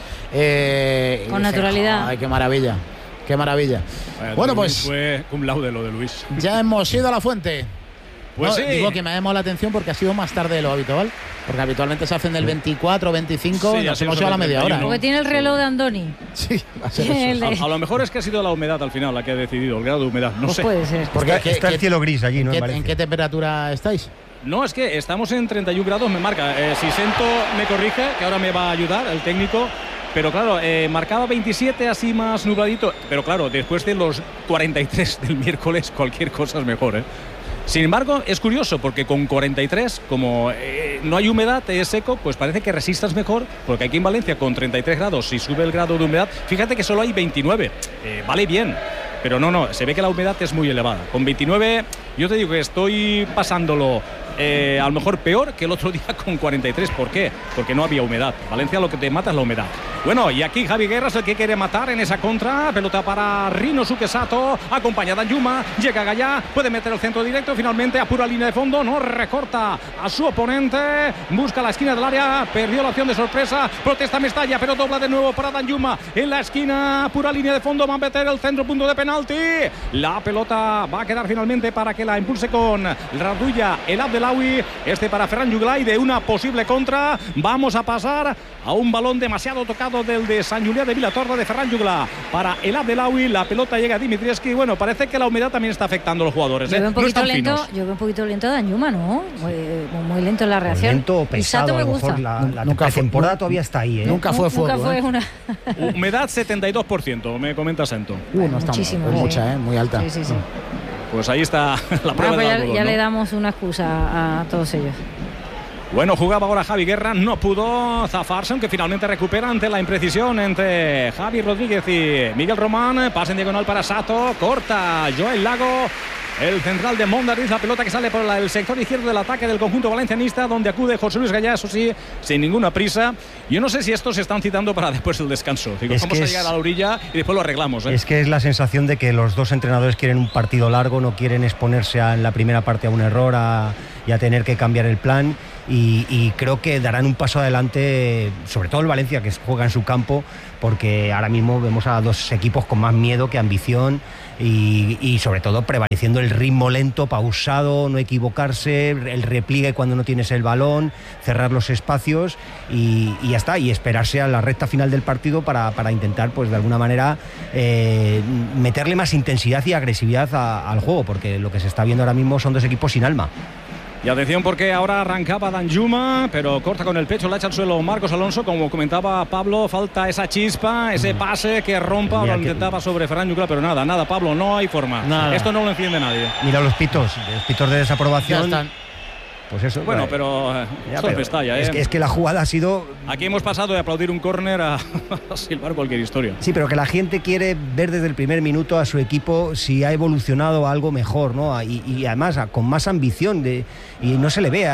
Con naturalidad. Ay, qué maravilla. Qué maravilla. Bueno, pues fue cum laude lo de Luis. Ya hemos ido a la fuente. Pues sí. Digo que me ha llamado la atención porque ha sido más tarde de lo habitual. Porque habitualmente se hacen del 24, 25 y nos hemos ido a la media hora. Porque tiene el reloj de Andoni. Sí, va a ser eso. A lo mejor es que ha sido la humedad al final la que ha decidido, el grado de humedad. No sé. Puede ser. Porque está el cielo gris allí, ¿no? ¿En qué temperatura estáis? No, es que estamos en 31 grados, me marca. Si Sento me corrige, que ahora me va a ayudar el técnico. Pero claro, marcaba 27 así más nubladito. Pero claro, después de los 43 del miércoles, cualquier cosa es mejor, ¿eh? Sin embargo, es curioso porque con 43, como no hay humedad, es seco, pues parece que resistas mejor, porque aquí en Valencia con 33 grados, si sube el grado de humedad, fíjate que solo hay 29, vale bien. Pero no, se ve que la humedad es muy elevada. Con 29, yo te digo que estoy pasándolo a lo mejor peor que el otro día con 43. ¿Por qué? Porque no había humedad. Valencia lo que te mata es la humedad. Bueno, y aquí Javi Guerra es el que quiere matar en esa contra. Pelota para Rinosuke Sato, acompañada Yuma. Llega Gallá, puede meter el centro directo. Finalmente apura línea de fondo, no recorta a su oponente. Busca la esquina del área, perdió la opción de sorpresa. Protesta Mestalla, pero dobla de nuevo para Danjuma. En la esquina, pura línea de fondo, va a meter el centro, punto de penalti. La pelota va a quedar finalmente para que la impulse con Radulla el Abdelawi. Para Ferran Juglà, de una posible contra. Vamos a pasar a un balón demasiado tocado del de Sant Julià de Vilatorta de Ferran Juglà para el Abdelawi. La pelota llega a Dimitrievski. Bueno, parece que la humedad también está afectando a los jugadores. Yo veo un poquito lento a Danjuma, ¿no? Muy lento en la reacción. Lento, pesado, a lo mejor la temporada todavía está ahí, ¿eh? Nunca fue fuego. Nunca fue una... Humedad 72%, me comenta Sento. No está mucha, muy alta. Sí. Pues ahí está la prueba de ya le damos una excusa a todos ellos. Bueno, jugaba ahora Javi Guerra, no pudo zafarse, aunque finalmente recupera ante la imprecisión entre Javi Rodríguez y Miguel Román. Pase en diagonal para Sato, corta Joel Lago, el central de Mondariz, la pelota que sale por el sector izquierdo del ataque del conjunto valencianista, donde acude José Luis Gallá, eso sí, sin ninguna prisa. Yo no sé si estos se están citando para después del descanso. Digo, vamos a llegar a la orilla y después lo arreglamos. Es que es la sensación de que los dos entrenadores quieren un partido largo, no quieren exponerse en la primera parte a un error y a tener que cambiar el plan. Y creo que darán un paso adelante, sobre todo el Valencia, que juega en su campo, porque ahora mismo vemos a dos equipos con más miedo que ambición y sobre todo prevaleciendo el ritmo lento, pausado, no equivocarse, el repliegue cuando no tienes el balón, cerrar los espacios y ya está, y esperarse a la recta final del partido para intentar, pues de alguna manera, meterle más intensidad y agresividad al juego, porque lo que se está viendo ahora mismo son dos equipos sin alma. Y atención porque ahora arrancaba Danjuma, pero corta con el pecho, la echa al suelo Marcos Alonso. Como comentaba Pablo, falta esa chispa, ese pase que rompa. Ahora intentaba sobre Ferran Yucla, pero nada, Pablo, no hay forma. Nada. Esto no lo entiende nadie. Mira los pitos de desaprobación. Ya están. Pues eso. Bueno, pero esto es Mestalla, es que la jugada ha sido... Aquí hemos pasado de aplaudir un córner a silbar cualquier historia. Sí, pero que la gente quiere ver desde el primer minuto a su equipo si ha evolucionado a algo mejor, ¿no? Y además con más ambición y no se le ve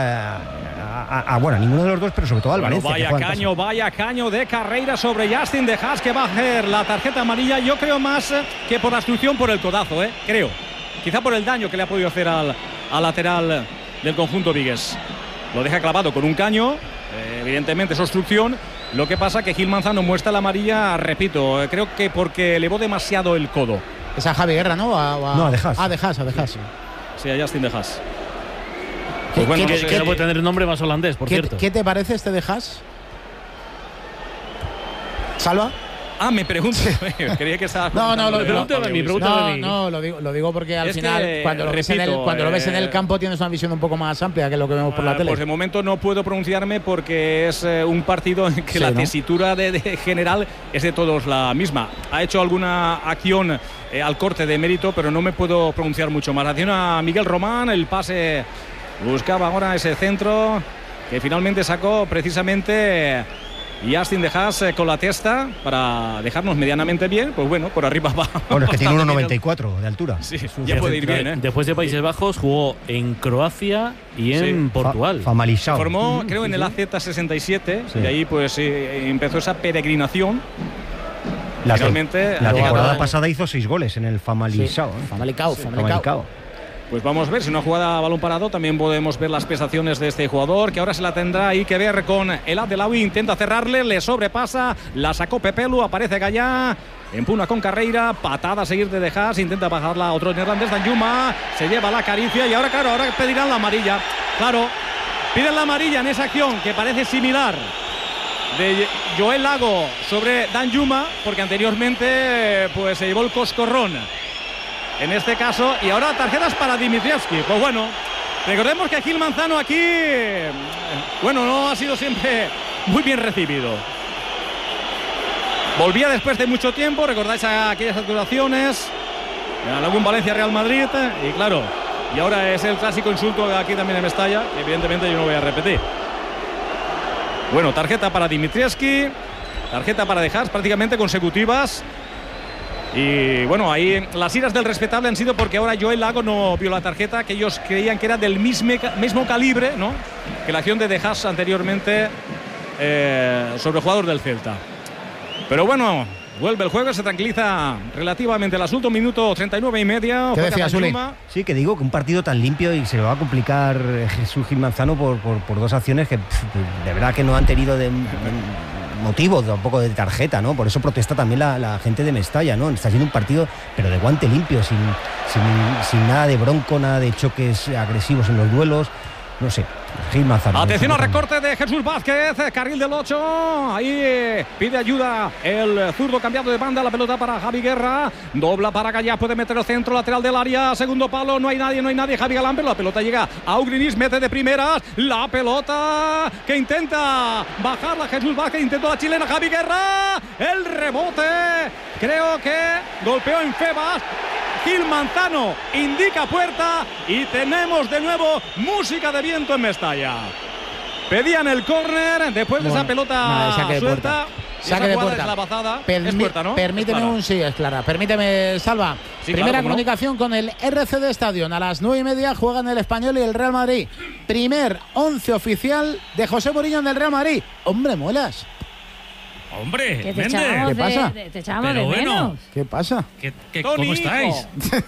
a ninguno de los dos, pero sobre todo al Valencia. Vaya caño de carrera sobre Justin de Haas, que va a hacer la tarjeta amarilla. Yo creo más que por la obstrucción, por el codazo, creo. Quizá por el daño que le ha podido hacer al lateral del conjunto vigués. Lo deja clavado con un caño, evidentemente es obstrucción. Lo que pasa que Gil Manzano muestra la amarilla, repito, creo que porque elevó demasiado el codo. Es a Javi Guerra, ¿no? No, a De Haas. A De Haas. Sí, a Justin de Haas. Pues bueno, que puede tener un nombre más holandés, por cierto. ¿Qué te parece este De Haas? ¿Salva? Me pregunto. Creía que estaba. Lo digo porque al final, cuando lo ves en el campo, tienes una visión un poco más amplia que lo que vemos por la tele. Pues de momento no puedo pronunciarme porque es un partido en que la tesitura de general es de todos la misma. Ha hecho alguna acción al corte de mérito, pero no me puedo pronunciar mucho más. Atención a Miguel Román, el pase buscaba ahora ese centro que finalmente sacó precisamente Justin de Haas con la testa para dejarnos medianamente bien. Pues bueno, por arriba va. Bueno, es que tiene 1,94 de altura. Sí, ya puede ir bien. Después de Países Bajos jugó en Croacia y en Portugal. Famalicão. Formó, creo, en el AZ67 y ahí pues empezó esa peregrinación. La temporada pasada hizo 6 goles en el Famalicão. Famalicão. Pues vamos a ver, si una jugada a balón parado también podemos ver las prestaciones de este jugador, que ahora se la tendrá ahí que ver con el Abdelawi. Intenta cerrarle, le sobrepasa, la sacó Pepelu, aparece Gallá, empuna con carrera, patada a seguir de Haas, intenta bajarla a otro neerlandés, Danjuma, se lleva la caricia y ahora pedirán la amarilla. Claro, piden la amarilla en esa acción que parece similar de Joel Lago sobre Danjuma, porque anteriormente pues se llevó el coscorrón en este caso, y ahora tarjetas para Dimitrievski. Pues bueno, recordemos que Gil Manzano aquí, no ha sido siempre muy bien recibido. Volvía después de mucho tiempo, recordáis aquellas actuaciones en algún Valencia-Real Madrid, y claro, y ahora es el clásico insulto aquí también en Mestalla, que evidentemente yo no voy a repetir. Bueno, tarjeta para Dimitrievski, tarjeta para De Haas, prácticamente consecutivas. Y bueno, ahí las iras del respetable han sido porque ahora Joel Lago no vio la tarjeta, que ellos creían que era del mismo calibre, ¿no?, que la acción de De Haas anteriormente sobre el jugador del Celta. Pero bueno, vuelve el juego, se tranquiliza relativamente el asunto, minuto 39 y media. ¿Qué decías, Uli? Sí, que digo que un partido tan limpio y se le va a complicar Jesús Gil Manzano por dos acciones que de verdad que no han tenido motivo tampoco de tarjeta, ¿no? Por eso protesta también la gente de Mestalla, ¿no? Está siendo un partido, pero de guante limpio, sin nada de bronco, nada de choques agresivos en los duelos. No sé, Gil Manzano. Atención al recorte de Jesús Vázquez, carril del 8. Ahí pide ayuda el zurdo cambiado de banda. La pelota para Javi Guerra. Dobla para Gallá, puede meter el centro lateral del área. Segundo palo, no hay nadie. Javi Galán, pero la pelota llega a Ugrinis, mete de primeras. La pelota que intenta bajarla Jesús Vázquez. Intentó la chilena Javi Guerra. El rebote, creo que golpeó en Febas. Gil Manzano indica puerta y tenemos de nuevo música de viento en Mestalla. Pedían el córner después de esa pelota suelta. Saque de puerta. Es la pasada. Es puerta, ¿no? Permíteme es clara. Permíteme, Salva. Sí, primera comunicación con el RCD Stadium. A las 9:30 juegan el Español y el Real Madrid. Primer 11 oficial de José Mourinho en el Real Madrid. Hombre, muelas. Hombre, ¿qué pasa? Te echamos de menos. ¿Qué pasa? ¿Cómo estáis?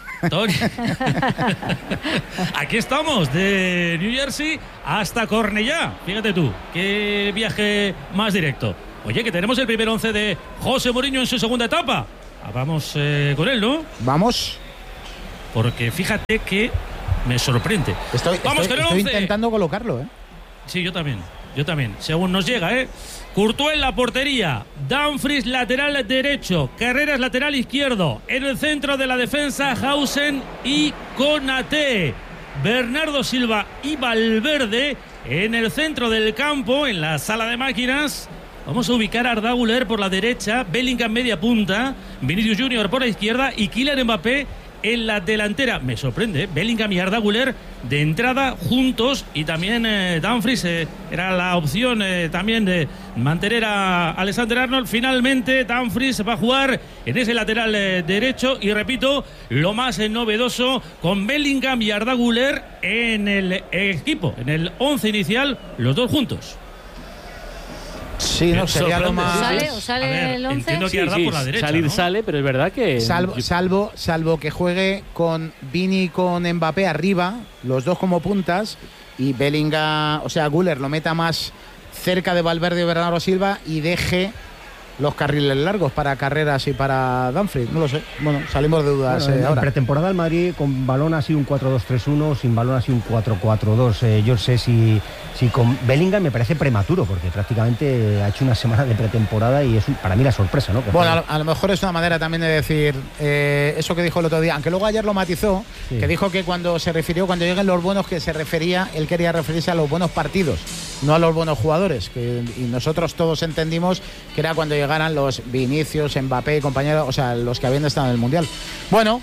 Aquí estamos, de New Jersey hasta Cornellá. Fíjate tú, qué viaje más directo. Oye, que tenemos el primer 11 de José Mourinho en su segunda etapa. Vamos con él, ¿no? Vamos. Porque fíjate que me sorprende. Estoy intentando colocarlo, ¿eh? Sí, yo también. Según nos llega, ¿eh? Courtois en la portería, Dumfries lateral derecho, Carreras lateral izquierdo, en el centro de la defensa Hausen y Konaté, Bernardo Silva y Valverde en el centro del campo, en la sala de máquinas. Vamos a ubicar a Arda Güler por la derecha, Bellingham media punta, Vinicius Junior por la izquierda y Kylian Mbappé en la delantera. Me sorprende, Bellingham y Arda Güler de entrada juntos, y también Dumfries era la opción también de mantener a Alexander Arnold. Finalmente Dumfries va a jugar en ese lateral derecho, y repito, lo más novedoso, con Bellingham y Arda Güler en el equipo, en el 11 inicial, los dos juntos. Sí, no sería lo más. ¿Sale el 11? Entiendo que Arda por la derecha, salir, ¿no? sale, pero es verdad que salvo que juegue con Vini y con Mbappé arriba, los dos como puntas, y Bellingham, o sea, Güler lo meta más cerca de Valverde y Bernardo Silva y deje los carriles largos para Carreras y para Dumfries. No lo sé. Bueno, salimos de dudas ahora. En pretemporada el Madrid con balón así un 4-2-3-1, sin balón así un 4-4-2. Yo sé si con Bellingham me parece prematuro, porque prácticamente ha hecho una semana de pretemporada y es para mí la sorpresa, ¿no? Bueno, a lo mejor es una manera también de decir eso que dijo el otro día, aunque luego ayer lo matizó, sí, que dijo que cuando lleguen los buenos, que él quería referirse a los buenos partidos, no a los buenos jugadores, y nosotros todos entendimos que era cuando llegaran los Vinicius, Mbappé y compañeros, o sea, los que habían estado en el Mundial. Bueno,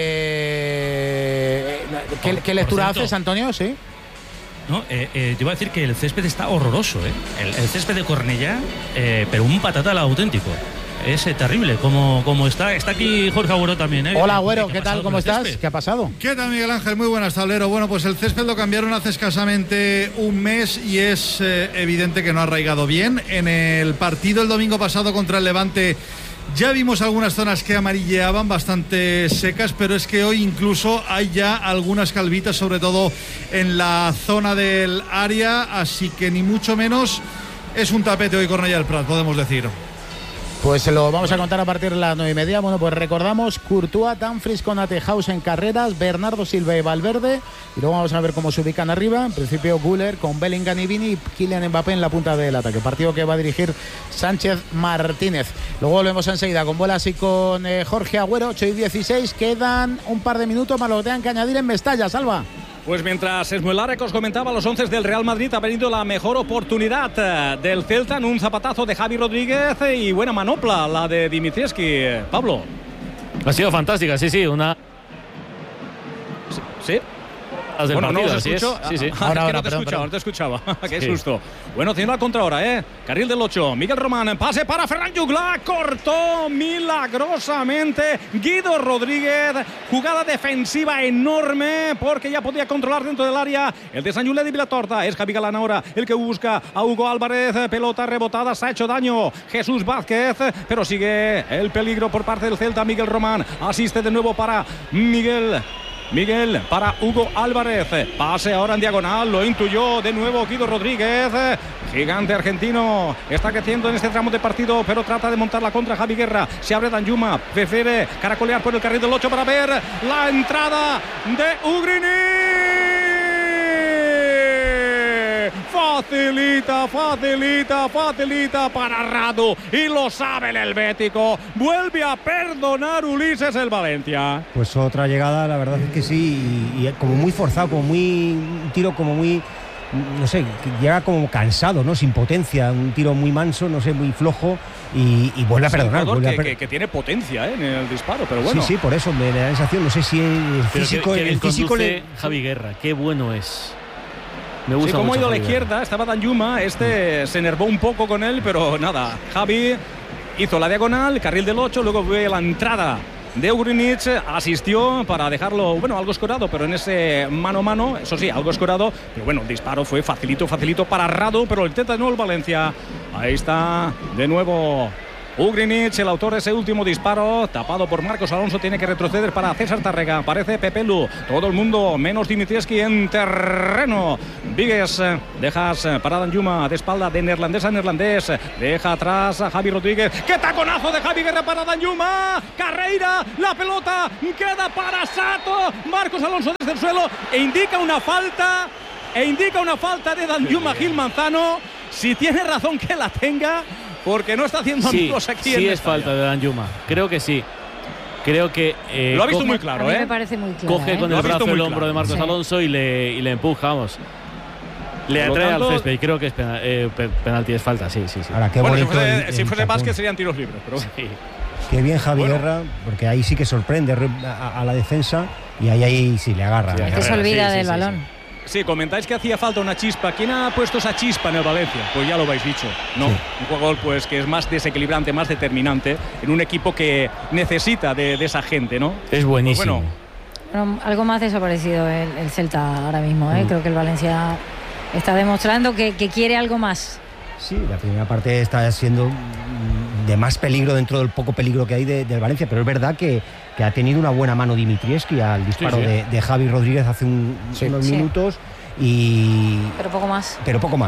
¿qué lectura haces, Antonio? Sí. No, yo iba a decir que el césped está horroroso, ¿eh? El césped de Cornellá, pero un patatal auténtico. Es terrible como está. Está aquí Jorge Agüero también, ¿eh? Hola, Agüero, ¿qué tal? ¿Cómo estás? ¿Qué ha pasado? ¿Qué tal, Miguel Ángel? Muy buenas, tablero. Bueno, pues el césped lo cambiaron hace escasamente un mes y es evidente que no ha arraigado bien. En el partido el domingo pasado contra el Levante ya vimos algunas zonas que amarilleaban, bastante secas, pero es que hoy incluso hay ya algunas calvitas, sobre todo en la zona del área, así que ni mucho menos es un tapete hoy Cornellá del Prat, podemos decir. Pues se lo vamos a contar a partir de las 9:30. Bueno, pues recordamos: Courtois, Dumfries, Konaté, Hausen, Carreras, Bernardo Silva y Valverde. Y luego vamos a ver cómo se ubican arriba. En principio Güler con Bellingham y Vini, y Kylian Mbappé en la punta del ataque. Partido que va a dirigir Sánchez Martínez. Luego volvemos enseguida con Bolas y con Jorge Agüero. 8:16. Quedan un par de minutos más lo que tengan que añadir en Mestalla. Salva. Pues mientras Esmuelara, que os comentaba, los 11 del Real Madrid, ha venido la mejor oportunidad del Celta en un zapatazo de Javi Rodríguez y buena manopla la de Dimitrievski. Pablo. Ha sido fantástica, sí, una... Sí. Bueno, no os escucho. Sí. Ahora no te escuchaba. Qué susto. Bueno, haciendo la contra ahora, Carril del 8. Miguel Román, pase para Ferran Jugla. Cortó milagrosamente Guido Rodríguez. Jugada defensiva enorme, porque ya podía controlar dentro del área el de Sant Julià de Vilatorta. Es Javi Galán ahora el que busca a Hugo Álvarez. Pelota rebotada, se ha hecho daño Jesús Vázquez, pero sigue el peligro por parte del Celta. Miguel Román asiste de nuevo para Miguel para Hugo Álvarez. Pase ahora en diagonal, lo intuyó de nuevo Guido Rodríguez. Gigante argentino, está creciendo en este tramo de partido, pero trata de montar la contra Javi Guerra. Se abre Danjuma, prefiere caracolear por el carril del 8 para ver la entrada de Ugrini. Facilita para Radu, y lo sabe el helvético. Vuelve a perdonar Ulises el Valencia. Pues otra llegada, la verdad es que sí, y como muy forzado, como muy un tiro como muy, no sé, llega como cansado, ¿no? Sin potencia, un tiro muy manso, no sé, muy flojo, y vuelve a perdonar. Que tiene potencia en el disparo, pero bueno. Sí, por eso me da la sensación, no sé si el físico... Javi Guerra, qué bueno es. Me gusta como ha ido a la Javi izquierda, estaba Danjuma, se enervó un poco con él, pero nada. Javi hizo la diagonal, carril del 8, luego ve la entrada de Ugrinic, asistió para dejarlo, algo escorado, pero en ese mano a mano, eso sí, algo escorado, pero bueno, el disparo fue facilito para Radu, pero el intenta de nuevo el Valencia. Ahí está de nuevo Ugrinic, el autor de ese último disparo, tapado por Marcos Alonso, tiene que retroceder para César Tárrega. Aparece Pepelu, todo el mundo menos Dimitrievski en terreno. Vigues, dejas para Danjuma de espalda de neerlandés a neerlandés, deja atrás a Javi Rodríguez. ¡Qué taconazo de Javi Guerra para Danjuma! Carreira, la pelota queda para Sato. Marcos Alonso desde el suelo e indica una falta de Danjuma Gil Manzano. Si tiene razón que la tenga, porque no está haciendo amigos aquí. Sí, es falta de Danjuma. Creo que sí. Creo que lo ha visto muy claro, a mí me parece muy claro. Coge con el brazo el hombro de Marcos Alonso y le empuja, vamos. Le atrae al césped y creo que es penalti, es falta, sí. Ahora, qué bonito si fuese básquet serían tiros libres, pero sí. Qué bien Javi Guerra, porque ahí sí que sorprende a la defensa y ahí sí le agarra. Es que se olvida del balón. Sí, comentáis que hacía falta una chispa. ¿Quién ha puesto esa chispa en el Valencia? Pues ya lo habéis dicho. No, un jugador pues que es más desequilibrante, más determinante en un equipo que necesita de esa gente, ¿no? Es buenísimo. Pues bueno, algo más desaparecido el Celta ahora mismo, ¿eh? Creo que el Valencia está demostrando que quiere algo más. Sí, la primera parte está siendo de más peligro dentro del poco peligro que hay del Valencia, pero es verdad que ha tenido una buena mano Dimitrievski al disparo de Javi Rodríguez hace unos minutos. Pero poco más.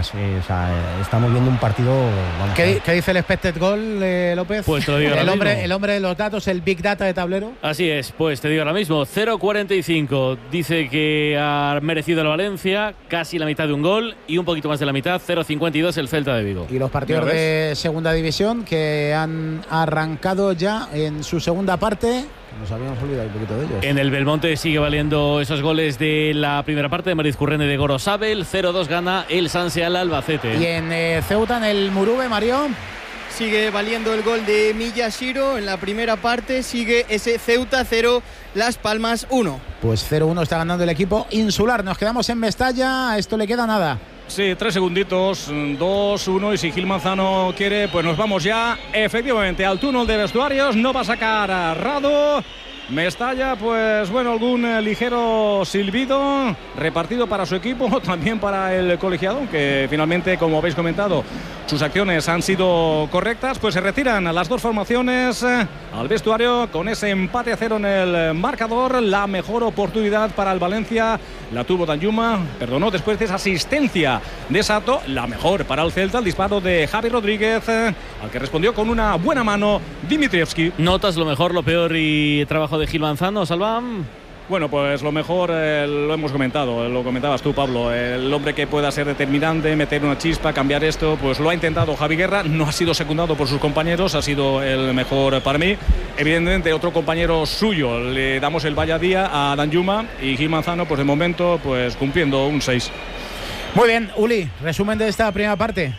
Estamos viendo un partido. ¿Qué dice el expected goal, López? Pues te lo digo el hombre de los datos, el big data de tablero. Así es, pues te digo ahora mismo, 0.45. Dice que ha merecido el Valencia casi la mitad de un gol y un poquito más de la mitad, 0.52 el Celta de Vigo. Y los partidos de segunda división que han arrancado ya en su segunda parte. Nos habíamos olvidado un poquito de ellos. En el Belmonte sigue valiendo esos goles de la primera parte de Marizcurrene de Gorosabel. 0-2 gana el Sanse Albacete. Y en Ceuta, en el Murube, Mario. Sigue valiendo el gol de Miyashiro en la primera parte. Sigue ese Ceuta 0, Las Palmas 1. Pues 0-1 está ganando el equipo insular. Nos quedamos en Mestalla. A esto le queda nada. Sí, 3 segunditos, 2-1 y si Gil Manzano quiere, pues nos vamos ya efectivamente al túnel de vestuarios. No va a sacar a Radu. Mestalla, pues bueno, algún ligero silbido repartido para su equipo, también para el colegiado, que finalmente, como habéis comentado, sus acciones han sido correctas, pues se retiran las dos formaciones al vestuario con ese empate a 0 en el marcador. La mejor oportunidad para el Valencia la tuvo Danjuma, perdonó después de esa asistencia de Sato. La mejor para el Celta, el disparo de Javi Rodríguez, al que respondió con una buena mano Dimitrievski. ¿Notas lo mejor, lo peor y trabajo de Gil Manzano, Salvam? Bueno, pues lo mejor lo hemos comentado, lo comentabas tú, Pablo, el hombre que pueda ser determinante, meter una chispa, cambiar esto, pues lo ha intentado Javi Guerra, no ha sido secundado por sus compañeros, ha sido el mejor para mí. Evidentemente otro compañero suyo, le damos el vaya día a Danjuma y Gil Manzano, pues de momento, pues cumpliendo un 6. Muy bien, Uli, resumen de esta primera parte.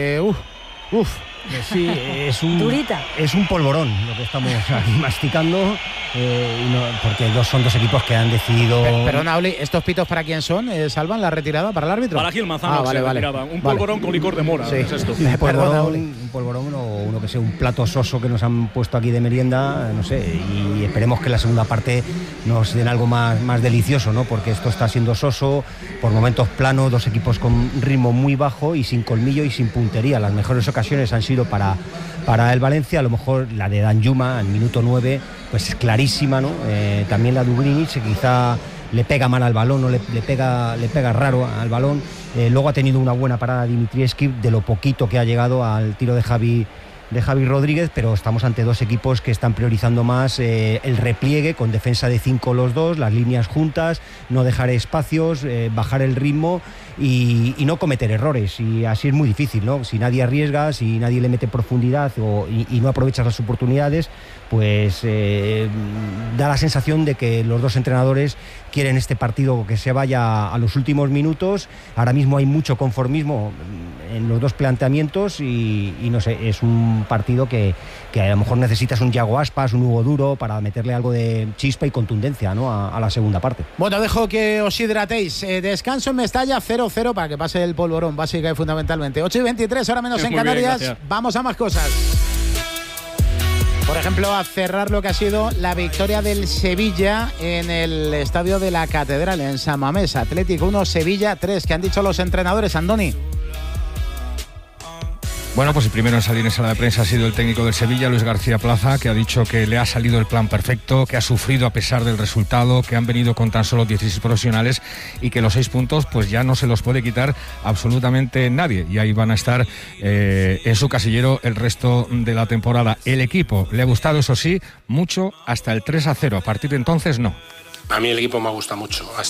Sí, es un polvorón lo que estamos aquí masticando, porque son dos equipos que han decidido. Perdona, Oli, ¿estos pitos para quién son? ¿Salvan la retirada para el árbitro? Para Gil Manzano, vale. Un polvorón con licor de mora. Sí. Es esto. Un polvorón o uno que sea un plato soso que nos han puesto aquí de merienda, no sé, y esperemos que la segunda parte nos den algo más delicioso, ¿no? Porque esto está siendo soso, por momentos plano, dos equipos con ritmo muy bajo y sin colmillo y sin puntería. Las mejores ocasiones han sido para el Valencia, a lo mejor la de Danjuma al minuto 9 pues es clarísima, ¿no? También la de Ugrinic quizá le pega mal al balón, ¿no? le pega raro al balón. Luego ha tenido una buena parada Dimitrievski de lo poquito que ha llegado al tiro de Javi Rodríguez, pero estamos ante dos equipos que están priorizando más el repliegue, con defensa de 5 los dos, las líneas juntas, no dejar espacios, bajar el ritmo y no cometer errores, y así es muy difícil, ¿no? Si nadie arriesga, si nadie le mete profundidad y no aprovechas las oportunidades, pues da la sensación de que los dos entrenadores quieren este partido que se vaya a los últimos minutos. Ahora mismo hay mucho conformismo en los dos planteamientos y no sé, es un partido que a lo mejor necesitas un Yago Aspas, un Hugo Duro para meterle algo de chispa y contundencia, ¿no?, a la segunda parte. Bueno, dejo que os hidratéis. Descanso en Mestalla, 0-0 para que pase el polvorón, básica y fundamentalmente. 8:23, ahora menos en Canarias. Bien, vamos a más cosas. Por ejemplo, a cerrar lo que ha sido la victoria del Sevilla en el estadio de la Catedral, en San Mamés. Atlético 1, Sevilla 3. ¿Qué han dicho los entrenadores, Andoni? Bueno, pues el primero en salir en sala de prensa ha sido el técnico del Sevilla, Luis García Plaza, que ha dicho que le ha salido el plan perfecto, que ha sufrido a pesar del resultado, que han venido con tan solo 16 profesionales y que los 6 puntos pues ya no se los puede quitar absolutamente nadie. Y ahí van a estar en su casillero el resto de la temporada. El equipo le ha gustado, eso sí, mucho hasta el 3-0. A partir de entonces, no. A mí el equipo me gusta mucho.